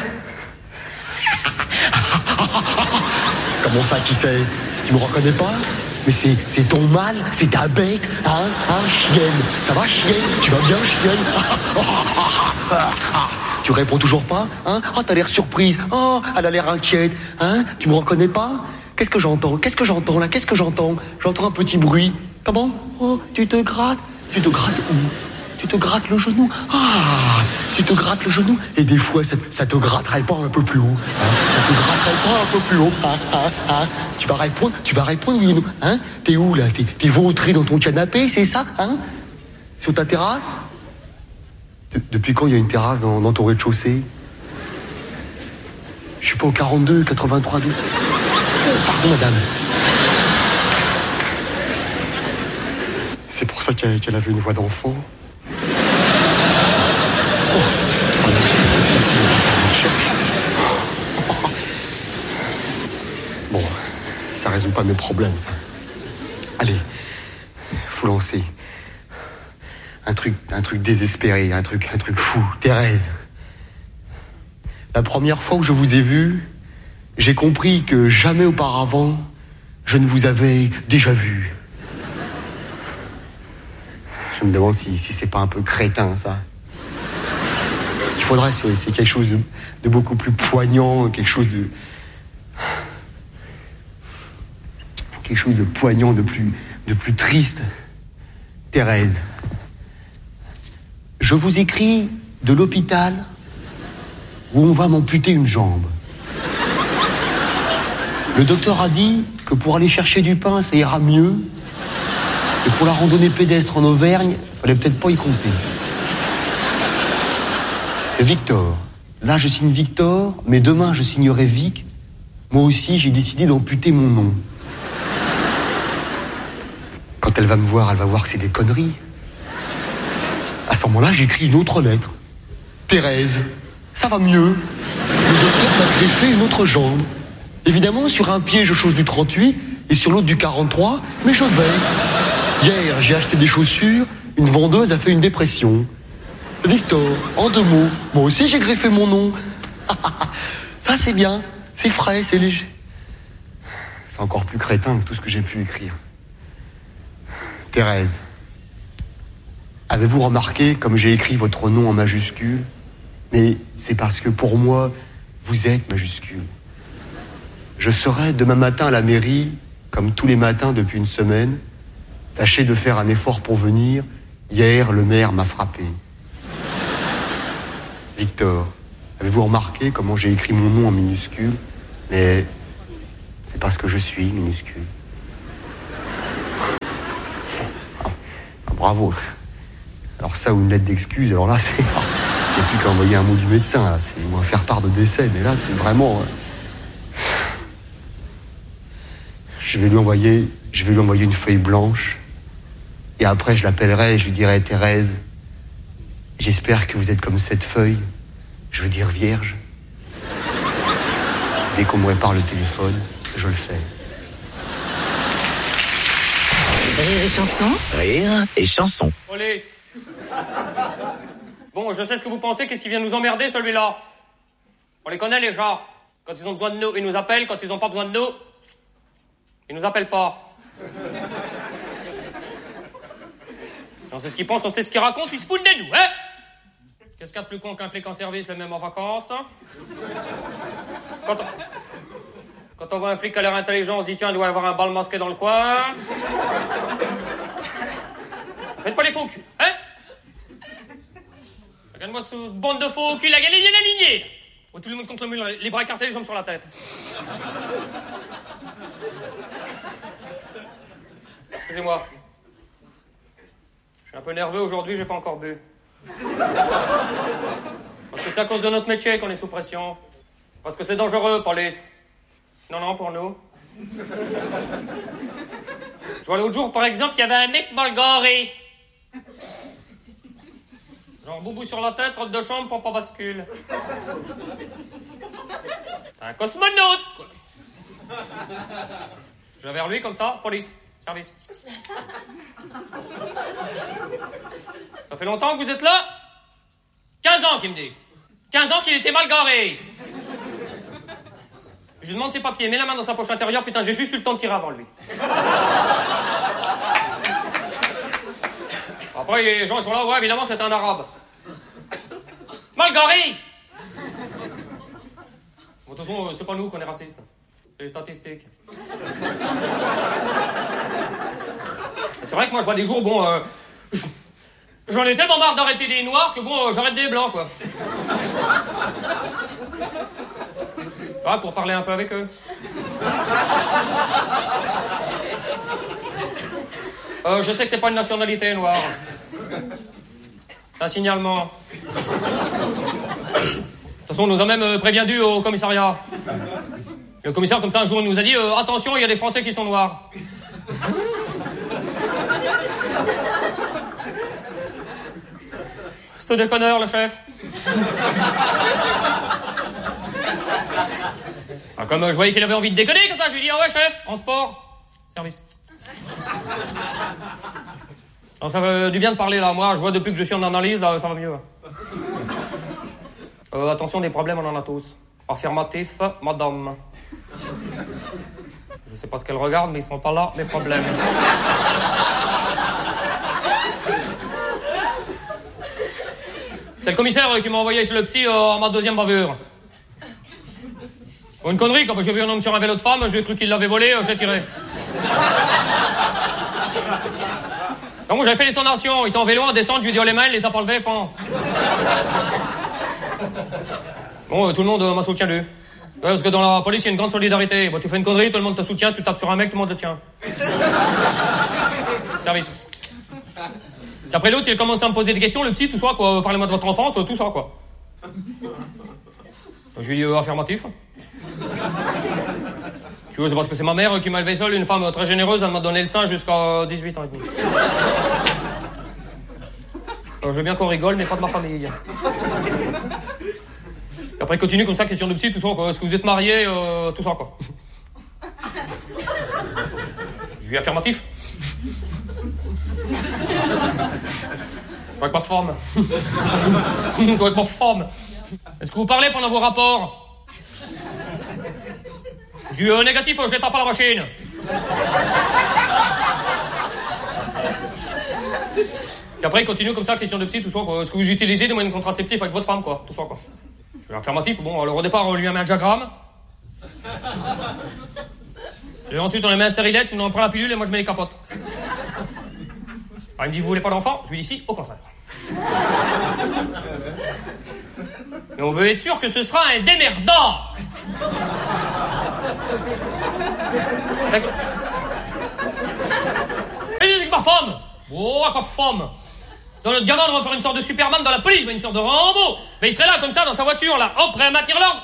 Comment ça, qui c'est? Tu me reconnais pas? Mais c'est, c'est ton mal, c'est ta bête, hein, hein, chienne. Ça va, chienne? Tu vas bien, chienne? Tu réponds toujours pas, hein? Oh, t'as l'air surprise. Oh, elle a l'air inquiète, hein? Tu me reconnais pas? Qu'est-ce que j'entends? Qu'est-ce que j'entends là? Qu'est-ce que j'entends? J'entends un petit bruit. Comment? Oh, tu te grattes? Tu te grattes où? Tu te grattes le genou? Ah, tu te grattes le genou? Et des fois, ça, ça te gratterait pas un peu plus haut, hein? Ça te gratterait pas un peu plus haut, hein, hein, hein? Tu vas répondre? Tu vas répondre oui ou non? Hein? T'es où là? T'es, t'es vautré dans ton canapé, c'est ça? Hein? Sur ta terrasse? De, depuis quand il y a une terrasse dans, dans ton rez-de-chaussée? Je suis pas au quarante-deux, quatre-vingt-trois, douze. Oh, pardon, madame. C'est pour ça qu'elle, qu'elle avait une voix d'enfant. Oh. Bon, ça résout pas mes problèmes. Allez, faut lancer. Un truc, un truc désespéré, un truc, un truc fou. Thérèse. La première fois où je vous ai vu, j'ai compris que jamais auparavant, je ne vous avais déjà vu. Je me demande si, si c'est pas un peu crétin, ça. Ce qu'il faudrait, c'est, c'est quelque chose de, de beaucoup plus poignant, quelque chose de... Quelque chose de poignant, de plus, de plus triste. Thérèse, je vous écris de l'hôpital où on va m'amputer une jambe. Le docteur a dit que pour aller chercher du pain, ça ira mieux. Et pour la randonnée pédestre en Auvergne, fallait peut-être pas y compter. Victor. Là, je signe Victor, mais demain, je signerai Vic. Moi aussi, j'ai décidé d'amputer mon nom. Quand elle va me voir, elle va voir que c'est des conneries. À ce moment-là, j'écris une autre lettre. Thérèse, ça va mieux. Le docteur m'a greffé une autre jambe. Évidemment, sur un pied, je chausse du trente-huit, et sur l'autre du quarante-trois, mais je vais. Hier, j'ai acheté des chaussures, une vendeuse a fait une dépression. Victor, en deux mots, moi aussi j'ai greffé mon nom. Ça c'est bien, c'est frais, c'est léger. C'est encore plus crétin que tout ce que j'ai pu écrire. Thérèse. Avez-vous remarqué comme j'ai écrit votre nom en majuscule? Mais c'est parce que pour moi, vous êtes majuscule. Je serai demain matin à la mairie, comme tous les matins depuis une semaine. Tâchez de faire un effort pour venir. Hier, le maire m'a frappé. Victor, avez-vous remarqué comment j'ai écrit mon nom en minuscule? Mais c'est parce que je suis minuscule. Ah, bravo. Alors ça, ou une lettre d'excuse, alors là, c'est... Il n'y a plus qu'à envoyer un mot du médecin, là. C'est... ou à faire part de décès, mais là, c'est vraiment... Je vais lui envoyer... Je vais lui envoyer une feuille blanche. Et après, je l'appellerai et je lui dirai, Thérèse, j'espère que vous êtes comme cette feuille. Je veux dire vierge. Dès qu'on me répare le téléphone, je le fais. Rire et chanson. Rire et chanson. Police. Bon, je sais ce que vous pensez, qu'est-ce qu'il vient nous emmerder, celui-là? On les connaît, les gens. Quand ils ont besoin de nous, ils nous appellent. Quand ils n'ont pas besoin de nous, ils nous appellent pas. On sait ce qu'ils pensent, on sait ce qu'ils racontent, ils se foutent de nous, hein? Qu'est-ce qu'il y a de plus con qu'un flic en service, le même en vacances, hein? Quand on... Quand on voit un flic qui a l'air intelligent, on se dit, tiens, il doit y avoir un bal masqué dans le coin. Faites pas les faux culs, hein? Regarde-moi ce bande de faux culs, la galère bien alignée. Oh, tout le monde contre le mur, les bras écartés, les jambes sur la tête. Excusez-moi. Je suis un peu nerveux aujourd'hui, j'ai pas encore bu. Parce que c'est à cause de notre métier qu'on est sous pression. Parce que c'est dangereux, police. Non, non, pour nous. Je vois l'autre jour, par exemple, qu'il y avait un mec mal garé. Genre boubou sur la tête, robe de chambre, pompe en bascule. Un cosmonaute, quoi. Je vais vers lui comme ça, police, service. Ça fait longtemps que vous êtes là? quinze ans, qu'il me dit. quinze ans qu'il était mal garé. Je lui demande ses papiers, mets la main dans sa poche intérieure, putain, j'ai juste eu le temps de tirer avant lui. Après, les gens, ils sont là, ouais, évidemment, c'est un arabe. Mal garé! Bon, de toute façon, c'est pas nous qu'on est racistes. C'est les statistiques. C'est vrai que moi, je vois des jours, bon, euh, j'en ai tellement marre d'arrêter des noirs que, bon, euh, j'arrête des blancs, quoi. Ah, pour parler un peu avec eux. Euh, je sais que c'est pas une nationalité noire. C'est un signalement. De toute façon, on nous a même euh, prévenu au commissariat. Le commissaire, comme ça, un jour, nous a dit euh, attention, il y a des Français qui sont noirs. C'est un déconneur, le chef. Ah, comme euh, je voyais qu'il avait envie de déconner, comme ça, je lui ai dit ah ouais, chef, en sport. Service. Alors, ça fait du bien de parler, là. Moi, je vois depuis que je suis en analyse, là, ça va mieux. Euh, attention, des problèmes, on en a tous. Affirmatif, madame. Je sais pas ce qu'elle regarde, mais ils sont pas là, mes problèmes. C'est le commissaire euh, qui m'a envoyé chez le psy euh, en ma deuxième bavure. Une connerie, quand j'ai vu un homme sur un vélo de femme, j'ai cru qu'il l'avait volé, euh, j'ai tiré. Donc j'avais fait les sondations, il était en vélo, en descente, je lui ai dit oh les mains, il les a pas levées, pan. Bon, euh, tout le monde euh, m'a soutenu. Ouais, parce que dans la police, il y a une grande solidarité. Bon, tu fais une connerie, tout le monde te soutient, tu tapes sur un mec, tout le monde le tient. Service. Et après l'autre, il a commencé à me poser des questions, le petit, tout ça, quoi. Parlez-moi de votre enfance, tout ça, quoi. Je lui ai dit euh, affirmatif. Tu vois, c'est parce que c'est ma mère qui m'a élevé seule, une femme très généreuse, elle m'a donné le sein jusqu'à dix-huit ans et demi. Alors, je veux bien qu'on rigole, mais pas de ma famille. Et après, il continue comme ça, question de psy, tout ça, quoi. Est-ce que vous êtes mariés, euh, tout ça, quoi. Je lui ai affirmatif. Faut être ma forme. Faut être ma forme. Est-ce que vous parlez pendant vos rapports? J'ai eu un négatif, je les tape à la machine. Puis après, il continue comme ça, question de psy, tout ça, quoi. Est-ce que vous utilisez des moyens contraceptifs avec votre femme, quoi? Tout ça, quoi. Je fais affirmatif. Bon, alors au départ, on lui met un diagramme. Et ensuite, on lui met un stérilette, sinon on prend la pilule et moi je mets les capotes. Alors, il me dit, vous voulez pas d'enfant? Je lui dis si, au contraire. Mais on veut être sûr que ce sera un démerdant. D'accord. Et il dit que ma femme. Oh, ma femme. Dans notre gamin, on va faire une sorte de Superman dans la police, une sorte de Rambo. Mais il serait là, comme ça, dans sa voiture, là. Hop, prêt à maintenir l'ordre.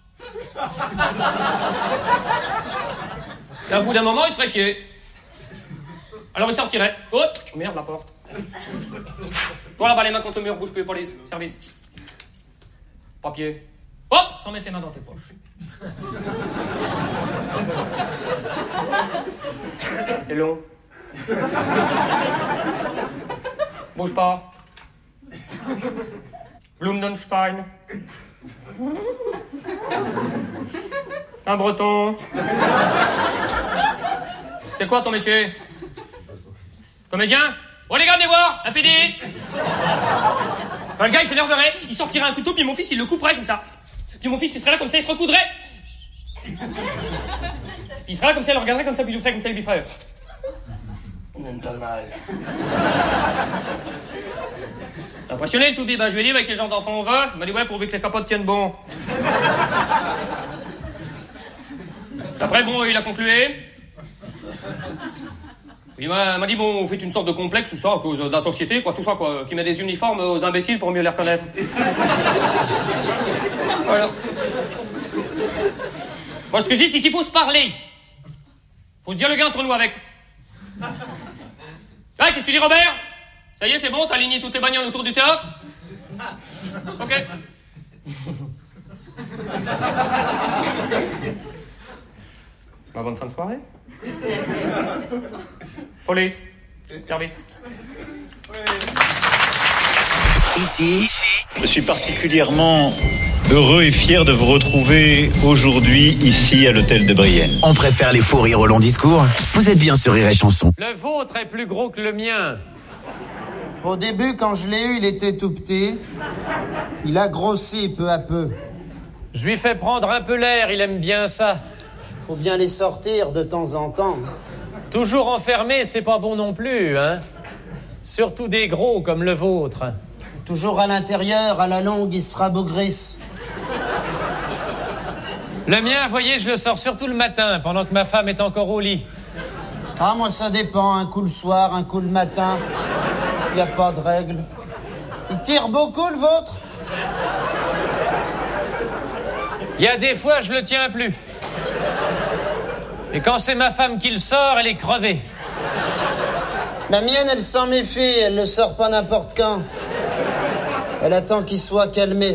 Et au bout d'un moment, il serait chier. Alors il sortirait. Oh, merde, la porte. Toi là-bas, les mains contre le mur, bouge plus, police, service. Papier. Hop, sans mettre les mains dans tes poches. C'est long. Bouge pas. Blumenstein. Un breton. C'est quoi ton métier? Comédien? Oh les gars, venez voir, un P D. Alors, le gars il s'énerverait, il sortirait un couteau, puis mon fils il le couperait comme ça. Puis mon fils il serait là comme ça, il se recoudrait. Il serait là comme ça, il le regarderait comme ça, puis il lui ferait comme ça, il lui ferait. Même pas mal. Impressionné le tout bib, hein. Je lui ai dit avec les gens d'enfants on veut. Il m'a dit ouais, pourvu que les capotes tiennent bon. Après bon, il a conclué. Il m'a, m'a dit bon, vous faites une sorte de complexe, tout ça, à cause de la société, quoi, tout ça, quoi, qui met des uniformes aux imbéciles pour mieux les reconnaître. Voilà. Moi, ce que je dis, c'est qu'il faut se parler. Faut se dialoguer entre nous avec. Ah, qu'est-ce que tu dis, Robert? Ça y est, c'est bon, t'as aligné toutes tes bagnoles autour du théâtre? Ok. Ma bonne fin de soirée. Police. Service. Ici, je suis particulièrement heureux et fier de vous retrouver aujourd'hui ici à l'hôtel de Brienne. On préfère les faux rires au long discours. Vous êtes bien sur Rire et Chanson. Le vôtre est plus gros que le mien. Au début, quand je l'ai eu, il était tout petit. Il a grossi peu à peu. Je lui fais prendre un peu l'air, il aime bien ça. Faut bien les sortir de temps en temps. Toujours enfermé, c'est pas bon non plus, hein. Surtout des gros comme le vôtre. Toujours à l'intérieur, à la longue, il sera bougrisse. Le mien, voyez, je le sors surtout le matin, pendant que ma femme est encore au lit. Ah, moi, ça dépend. Un coup le soir, un coup le matin. Il n'y a pas de règle. Il tire beaucoup, le vôtre? Il y a des fois, je le tiens plus. Et quand c'est ma femme qui le sort, elle est crevée. La mienne, elle s'en méfie. Elle le sort pas n'importe quand. Elle attend qu'il soit calmé.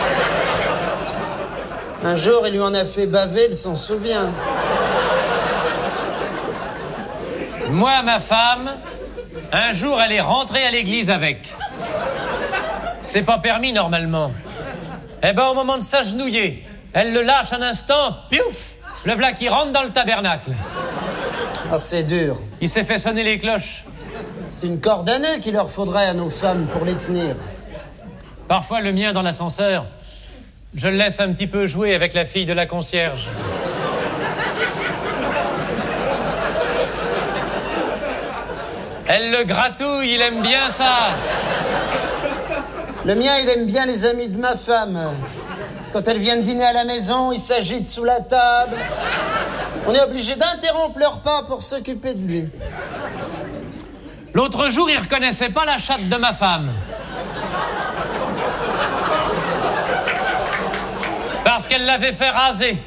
Un jour, il lui en a fait baver, elle s'en souvient. Moi, ma femme, un jour, elle est rentrée à l'église avec. C'est pas permis, normalement. Eh ben, au moment de s'agenouiller, elle le lâche un instant, piouf, le v'là qui rentre dans le tabernacle. Ah, c'est dur. Il s'est fait sonner les cloches. C'est une corde à nœud qu'il leur faudrait à nos femmes pour les tenir. Parfois, le mien, dans l'ascenseur, je le laisse un petit peu jouer avec la fille de la concierge. Elle le gratouille, il aime bien ça. Le mien, il aime bien les amis de ma femme. Quand elle vient de dîner à la maison, il s'agite sous la table. On est obligé d'interrompre le repas pour s'occuper de lui. L'autre jour, il reconnaissait pas la chatte de ma femme. Parce qu'elle l'avait fait raser.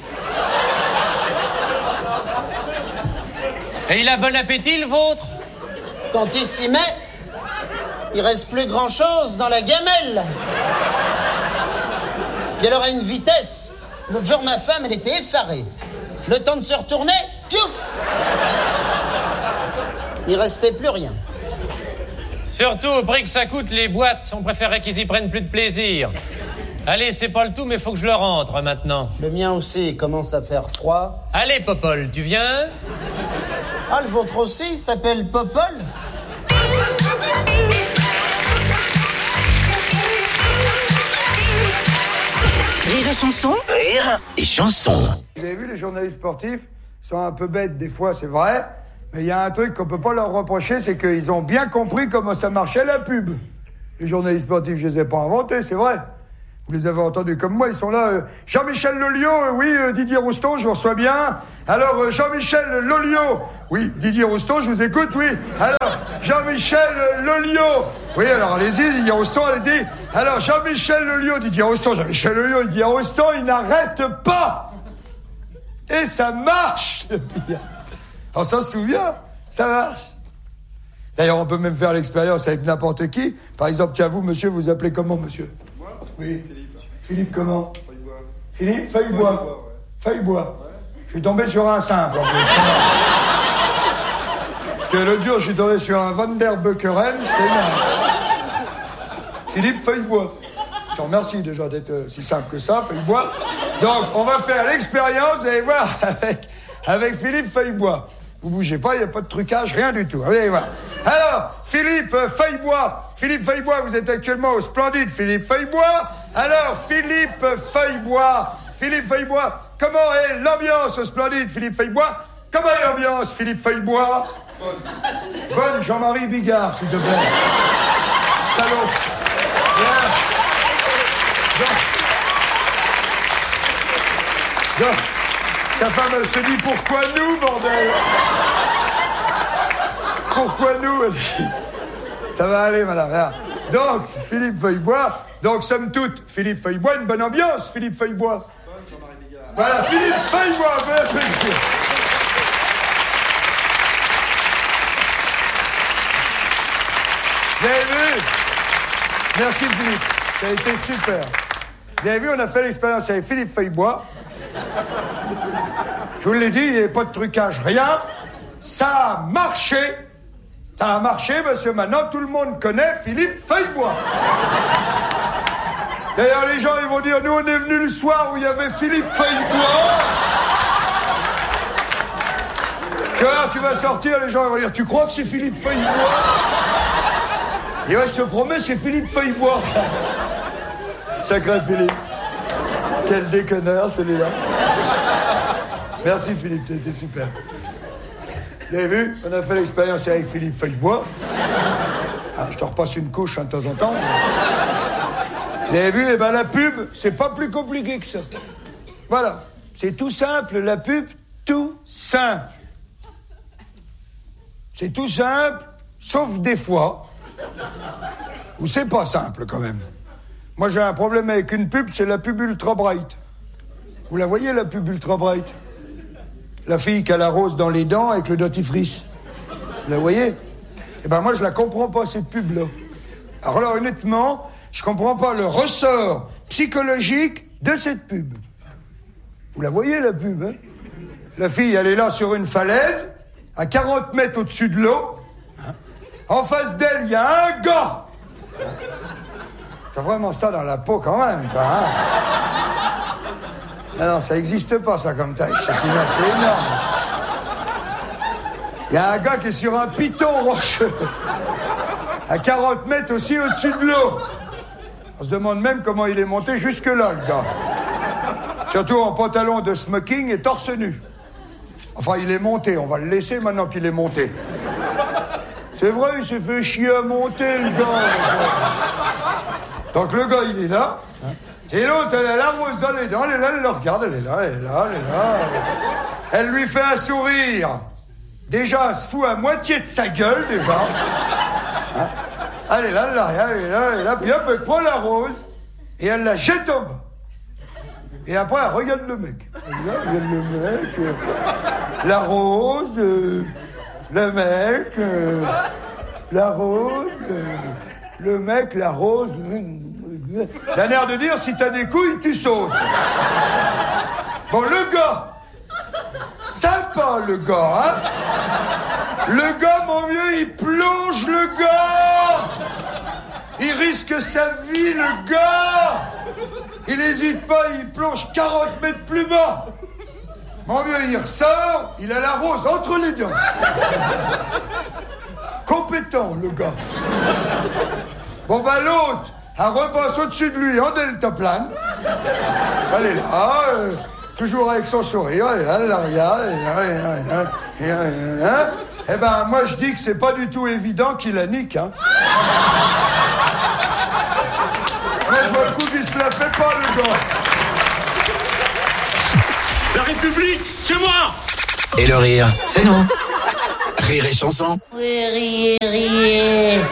Et il a bon appétit, le vôtre? Quand il s'y met, il reste plus grand-chose dans la gamelle. Et alors, à une vitesse, l'autre jour, ma femme, elle était effarée. Le temps de se retourner, piouf! Il restait plus rien. Surtout au prix que ça coûte les boîtes, on préférait qu'ils y prennent plus de plaisir. Allez, c'est pas le tout, mais faut que je le rentre maintenant. Le mien aussi, il commence à faire froid. Allez, Popol, tu viens? Ah, le vôtre aussi, il s'appelle Popol? Rire et chanson. Rire et chanson. Vous avez vu, les journalistes sportifs sont un peu bêtes des fois, c'est vrai. Mais il y a un truc qu'on peut pas leur reprocher, c'est qu'ils ont bien compris comment ça marchait la pub. Les journalistes sportifs, je les ai pas inventés, c'est vrai. Vous les avez entendus comme moi, ils sont là. Euh, Jean-Michel Lolliot, euh, oui, euh, Didier Rouston, je vous reçois bien. Alors, euh, Jean-Michel Lolliot, oui, Didier Rouston, je vous écoute, oui. Alors, Jean-Michel euh, Lolliot, oui, alors allez-y, Didier Rouston, allez-y. Alors, Jean-Michel Lolliot, Didier Rouston, Jean-Michel Lolliot, Didier Rouston, il n'arrête pas. Et ça marche, le pire. On s'en souvient, ça marche. D'ailleurs, on peut même faire l'expérience avec n'importe qui. Par exemple, tiens, vous, monsieur, vous appelez comment, monsieur? Moi? Oui. Philippe. Philippe comment? Feuillebois. Philippe Feuillebois. Feuillebois, ouais. Feuillebois. Ouais. Je suis tombé sur un simple, en plus. Parce que l'autre jour, je suis tombé sur un Van der Beukeren, c'était énorme. Philippe Feuillebois. Je te remercie déjà d'être euh, si simple que ça, Feuillebois. Donc, on va faire l'expérience, vous allez voir, avec, avec Philippe Feuillebois. Vous bougez pas, il n'y a pas de trucage, rien du tout. Allez voir. Alors, Philippe Feuillebois. Philippe Feuillebois, vous êtes actuellement au Splendide Philippe Feuillebois. Alors, Philippe Feuillebois. Philippe Feuillebois, comment est l'ambiance au Splendide Philippe Feuillebois? Comment est l'ambiance, Philippe Feuillebois? Bonne. Bonne, Jean-Marie Bigard, s'il te plaît. Salaud. Bien. Donc, donc, sa femme, elle se dit, pourquoi nous, bordel? Pourquoi nous? Elle dit, ça va aller, madame. Là. Donc, Philippe Feuillebois, donc, somme toute, Philippe Feuillebois, une bonne ambiance, Philippe Feuillebois. Voilà, Philippe Feuillebois, bien plaisir. Vous avez vu? Merci, Philippe. Ça a été super. Vous avez vu, on a fait l'expérience avec Philippe Feuillebois. Je vous l'ai dit, il n'y avait pas de trucage, rien. Ça a marché. Ça a marché parce que maintenant, tout le monde connaît Philippe Feuillebois. D'ailleurs, les gens, ils vont dire, nous, on est venus le soir où il y avait Philippe Feuillebois. Tu vois, tu vas sortir, les gens, ils vont dire, tu crois que c'est Philippe Feuillebois? Et ouais, je te promets, c'est Philippe Feuillebois. Sacré Philippe. Quel déconneur, celui-là. Merci, Philippe, t'étais super. Vous avez vu, on a fait l'expérience avec Philippe Feuillebois. Ah, je te repasse une couche hein, de temps en temps. Vous avez vu, eh ben, la pub, c'est pas plus compliqué que ça. Voilà, c'est tout simple, la pub, tout simple. C'est tout simple, sauf des fois où c'est pas simple quand même. Moi, j'ai un problème avec une pub, c'est la pub Ultra Bright. Vous la voyez, la pub Ultra Bright? La fille qui a la rose dans les dents avec le dentifrice. Vous la voyez? Eh ben moi, je la comprends pas, cette pub-là. Alors là, honnêtement, je comprends pas le ressort psychologique de cette pub. Vous la voyez, la pub, hein? La fille, elle est là sur une falaise, à quarante mètres au-dessus de l'eau. En face d'elle, il y a un gars. T'as vraiment ça dans la peau quand même, toi, hein? Ah non, ça n'existe pas, ça, comme tâche. C'est énorme. Il y a un gars qui est sur un piton rocheux, à quarante mètres aussi au-dessus de l'eau. On se demande même comment il est monté jusque-là, le gars. Surtout en pantalon de smoking et torse nu. Enfin, il est monté, on va le laisser maintenant qu'il est monté. C'est vrai, il s'est fait chier à monter, le gars. Donc le gars, il est là. Et l'autre, elle a la rose dans les dents, elle est là, elle le regarde, elle est là, elle est là, elle est là. Elle lui fait un sourire. Déjà, elle se fout à moitié de sa gueule, déjà. Hein? Elle est là, elle est là, elle est là, elle est là. Puis hop, elle prend la rose et elle la jette en bas. Et après, elle regarde le mec. Elle regarde le mec. Euh, la rose, euh, le mec, euh, la rose, euh, le mec, la rose. T'as l'air de dire, si t'as des couilles, tu sautes. Bon, le gars, sympa le gars, hein. Le gars, mon vieux, il plonge le gars. Il risque sa vie, le gars. Il n'hésite pas, il plonge quarante mètres plus bas. Mon vieux, il ressort, il a la rose entre les dents. Compétent, le gars. Bon, bah, l'autre, elle repasse au-dessus de lui en deltaplane. Elle est là, euh, toujours avec son sourire, elle est là, elle la regarde, elle est là, elle est là, elle est là, elle est là, elle est là. Eh ben, moi, je dis que c'est pas du tout évident qu'il la nique, hein. Moi, je vois le coup qu'il se la fait pas, le gars. La République, c'est moi. Et le rire, c'est nous. Rire et chanson. Oui, riez, riez.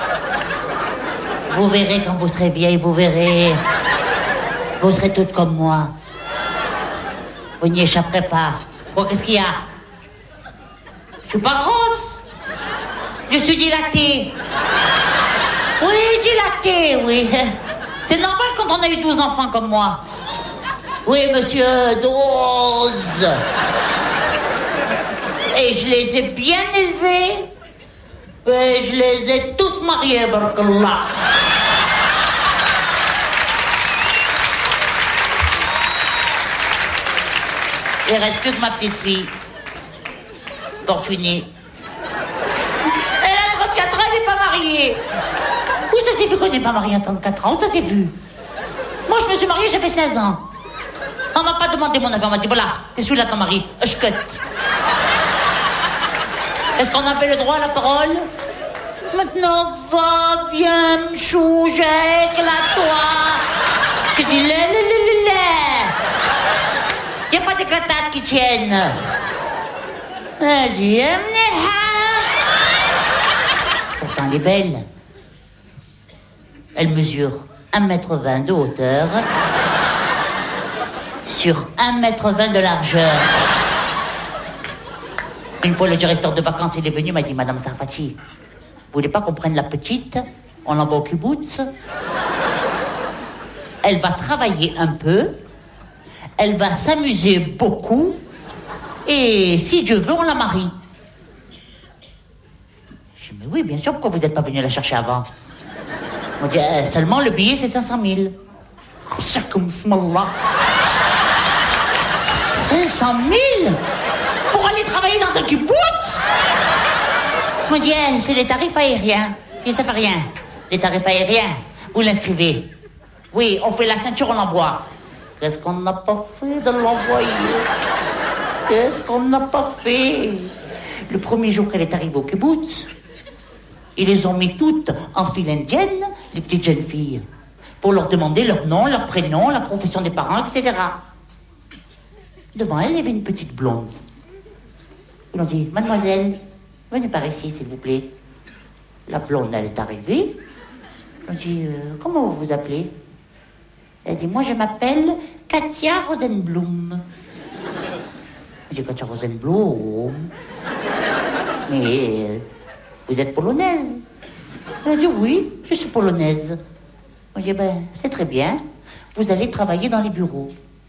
Vous verrez quand vous serez vieille, vous verrez. Vous serez toutes comme moi. Vous n'y échapperez pas. Bon, qu'est-ce qu'il y a? Je suis pas grosse. Je suis dilatée. Oui, dilatée, oui. C'est normal quand on a eu douze enfants comme moi. Oui, monsieur, douze. Et je les ai bien élevés. Et je les ai tous mariés, barakallah. Il reste plus que ma petite fille, Fortunée. Elle a trente-quatre ans, elle n'est pas mariée. Où ça s'est vu qu'on n'est pas marié à trente-quatre ans? Où ça s'est vu? Moi, je me suis mariée, j'avais seize ans. On m'a pas demandé mon avis, on m'a dit, voilà, c'est celui-là ton mari, je cut. Est-ce qu'on avait le droit à la parole? Maintenant, va, viens, mchou, éclate-toi. J'ai dit, lé, lé, lé, lé, lé. Il n'y a pas d'éclatade qui tiennent. Elle dit, pourtant, elle est belle. Elle mesure un mètre vingt de hauteur sur un mètre vingt de largeur. Une fois, le directeur de vacances, il est venu, il m'a dit, Madame Sarfati, vous voulez pas qu'on prenne la petite? On l'envoie au kibbutz. Elle va travailler un peu. Elle va s'amuser beaucoup. Et si Dieu veut, on la marie. Je dis, mais oui, bien sûr, pourquoi vous n'êtes pas venu la chercher avant? On dit, euh, seulement le billet, c'est cinq cent mille. Shakum smallah. cinq cent mille pour aller travailler dans un kibbutz? On dit, eh, c'est les tarifs aériens. Je dis, ça fait rien. Les tarifs aériens, vous l'inscrivez. Oui, on fait la ceinture, on l'envoie. Qu'est-ce qu'on n'a pas fait de l'envoyer? Qu'est-ce qu'on n'a pas fait? Le premier jour qu'elle est arrivée au kibbutz, ils les ont mis toutes en file indienne, les petites jeunes filles, pour leur demander leur nom, leur prénom, la profession des parents, et cetera. Devant elle, il y avait une petite blonde. Ils ont dit, mademoiselle, venez par ici, s'il vous plaît. La blonde, elle est arrivée. Ils ont dit, euh, comment vous vous appelez? Elle dit, moi, je m'appelle Katia Rosenblum. Je dis, Katia Rosenblum? Mais euh, vous êtes polonaise? Elle a dit, oui, je suis polonaise. Je dis, ben, c'est très bien. Vous allez travailler dans les bureaux.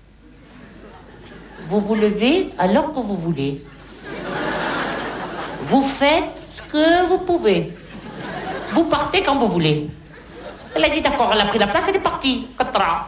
Vous vous levez à l'heure que vous voulez. Vous faites ce que vous pouvez. Vous partez quand vous voulez. Elle a dit d'accord, elle a pris la place, elle est partie. Katra.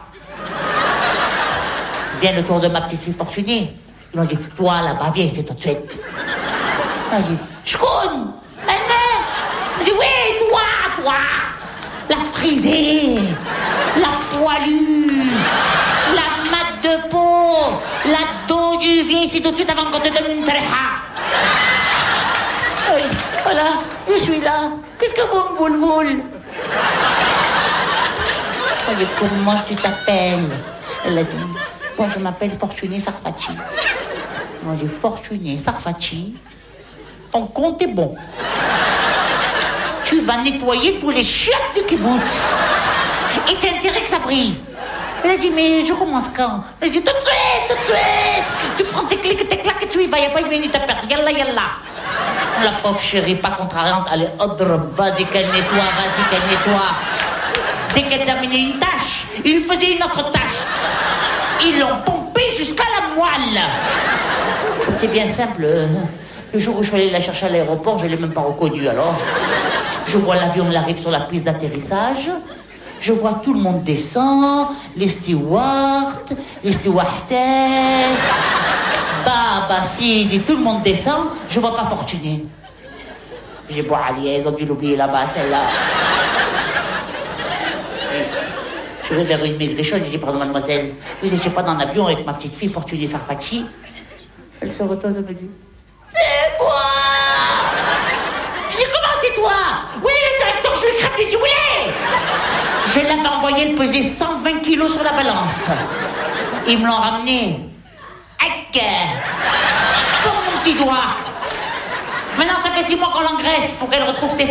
Vient le tour de ma petite fille Fortunée. Ils m'ont dit, toi là-bas, viens ici tout de suite. Elle a dit, Shkoun, elle dit, oui, toi, toi. La frisée, la poilue, la mat de peau, la dos du viens ici tout de suite avant qu'on te donne une treha. Oui, voilà, je suis là. Qu'est-ce que vous me voulez, voulez? Elle dit, comment tu t'appelles? Elle a dit, moi je m'appelle Fortunée Sarfati. Moi j'ai dit, Fortunée Sarfati, ton compte est bon. Tu vas nettoyer tous les chiottes du kibbutz. Et tu as intérêt que ça brille. Elle a dit, mais je commence quand? Elle a dit, tout de suite, tout de suite. Tu prends tes clics, tes claques et tu y vas, il n'y a pas une minute à perdre. Yalla, yalla. La pauvre chérie, pas contrariante, elle est odre, vas-y qu'elle nettoie, vas-y qu'elle nettoie. Dès qu'elle terminait une tâche, il lui faisait une autre tâche. Ils l'ont pompé jusqu'à la moelle. C'est bien simple. Le jour où je suis allée la chercher à l'aéroport, je ne l'ai même pas reconnue alors. Je vois l'avion, il arrive sur la piste d'atterrissage. Je vois tout le monde descend, les stewards, les stewardesses. Bah, bah, si, dit tout le monde descend, je vois pas Fortunée. J'ai beau aller, ils ont dû l'oublier là-bas, celle-là. Je vais vers une maigrichonne, j'ai dit, pardon, mademoiselle, vous étiez pas dans l'avion avec ma petite fille Fortuné Farfacci? Elle se retourne et me dit, c'est moi! Je dis, comment c'est toi? Oui, le directeur, je lui crève les yeux, oui! Je l'avais envoyé le peser cent vingt kilos sur la balance. Ils me l'ont ramené. Aïe! Comme mon petit doigt. Maintenant, ça fait six mois qu'on l'engraisse pour qu'elle retrouve ses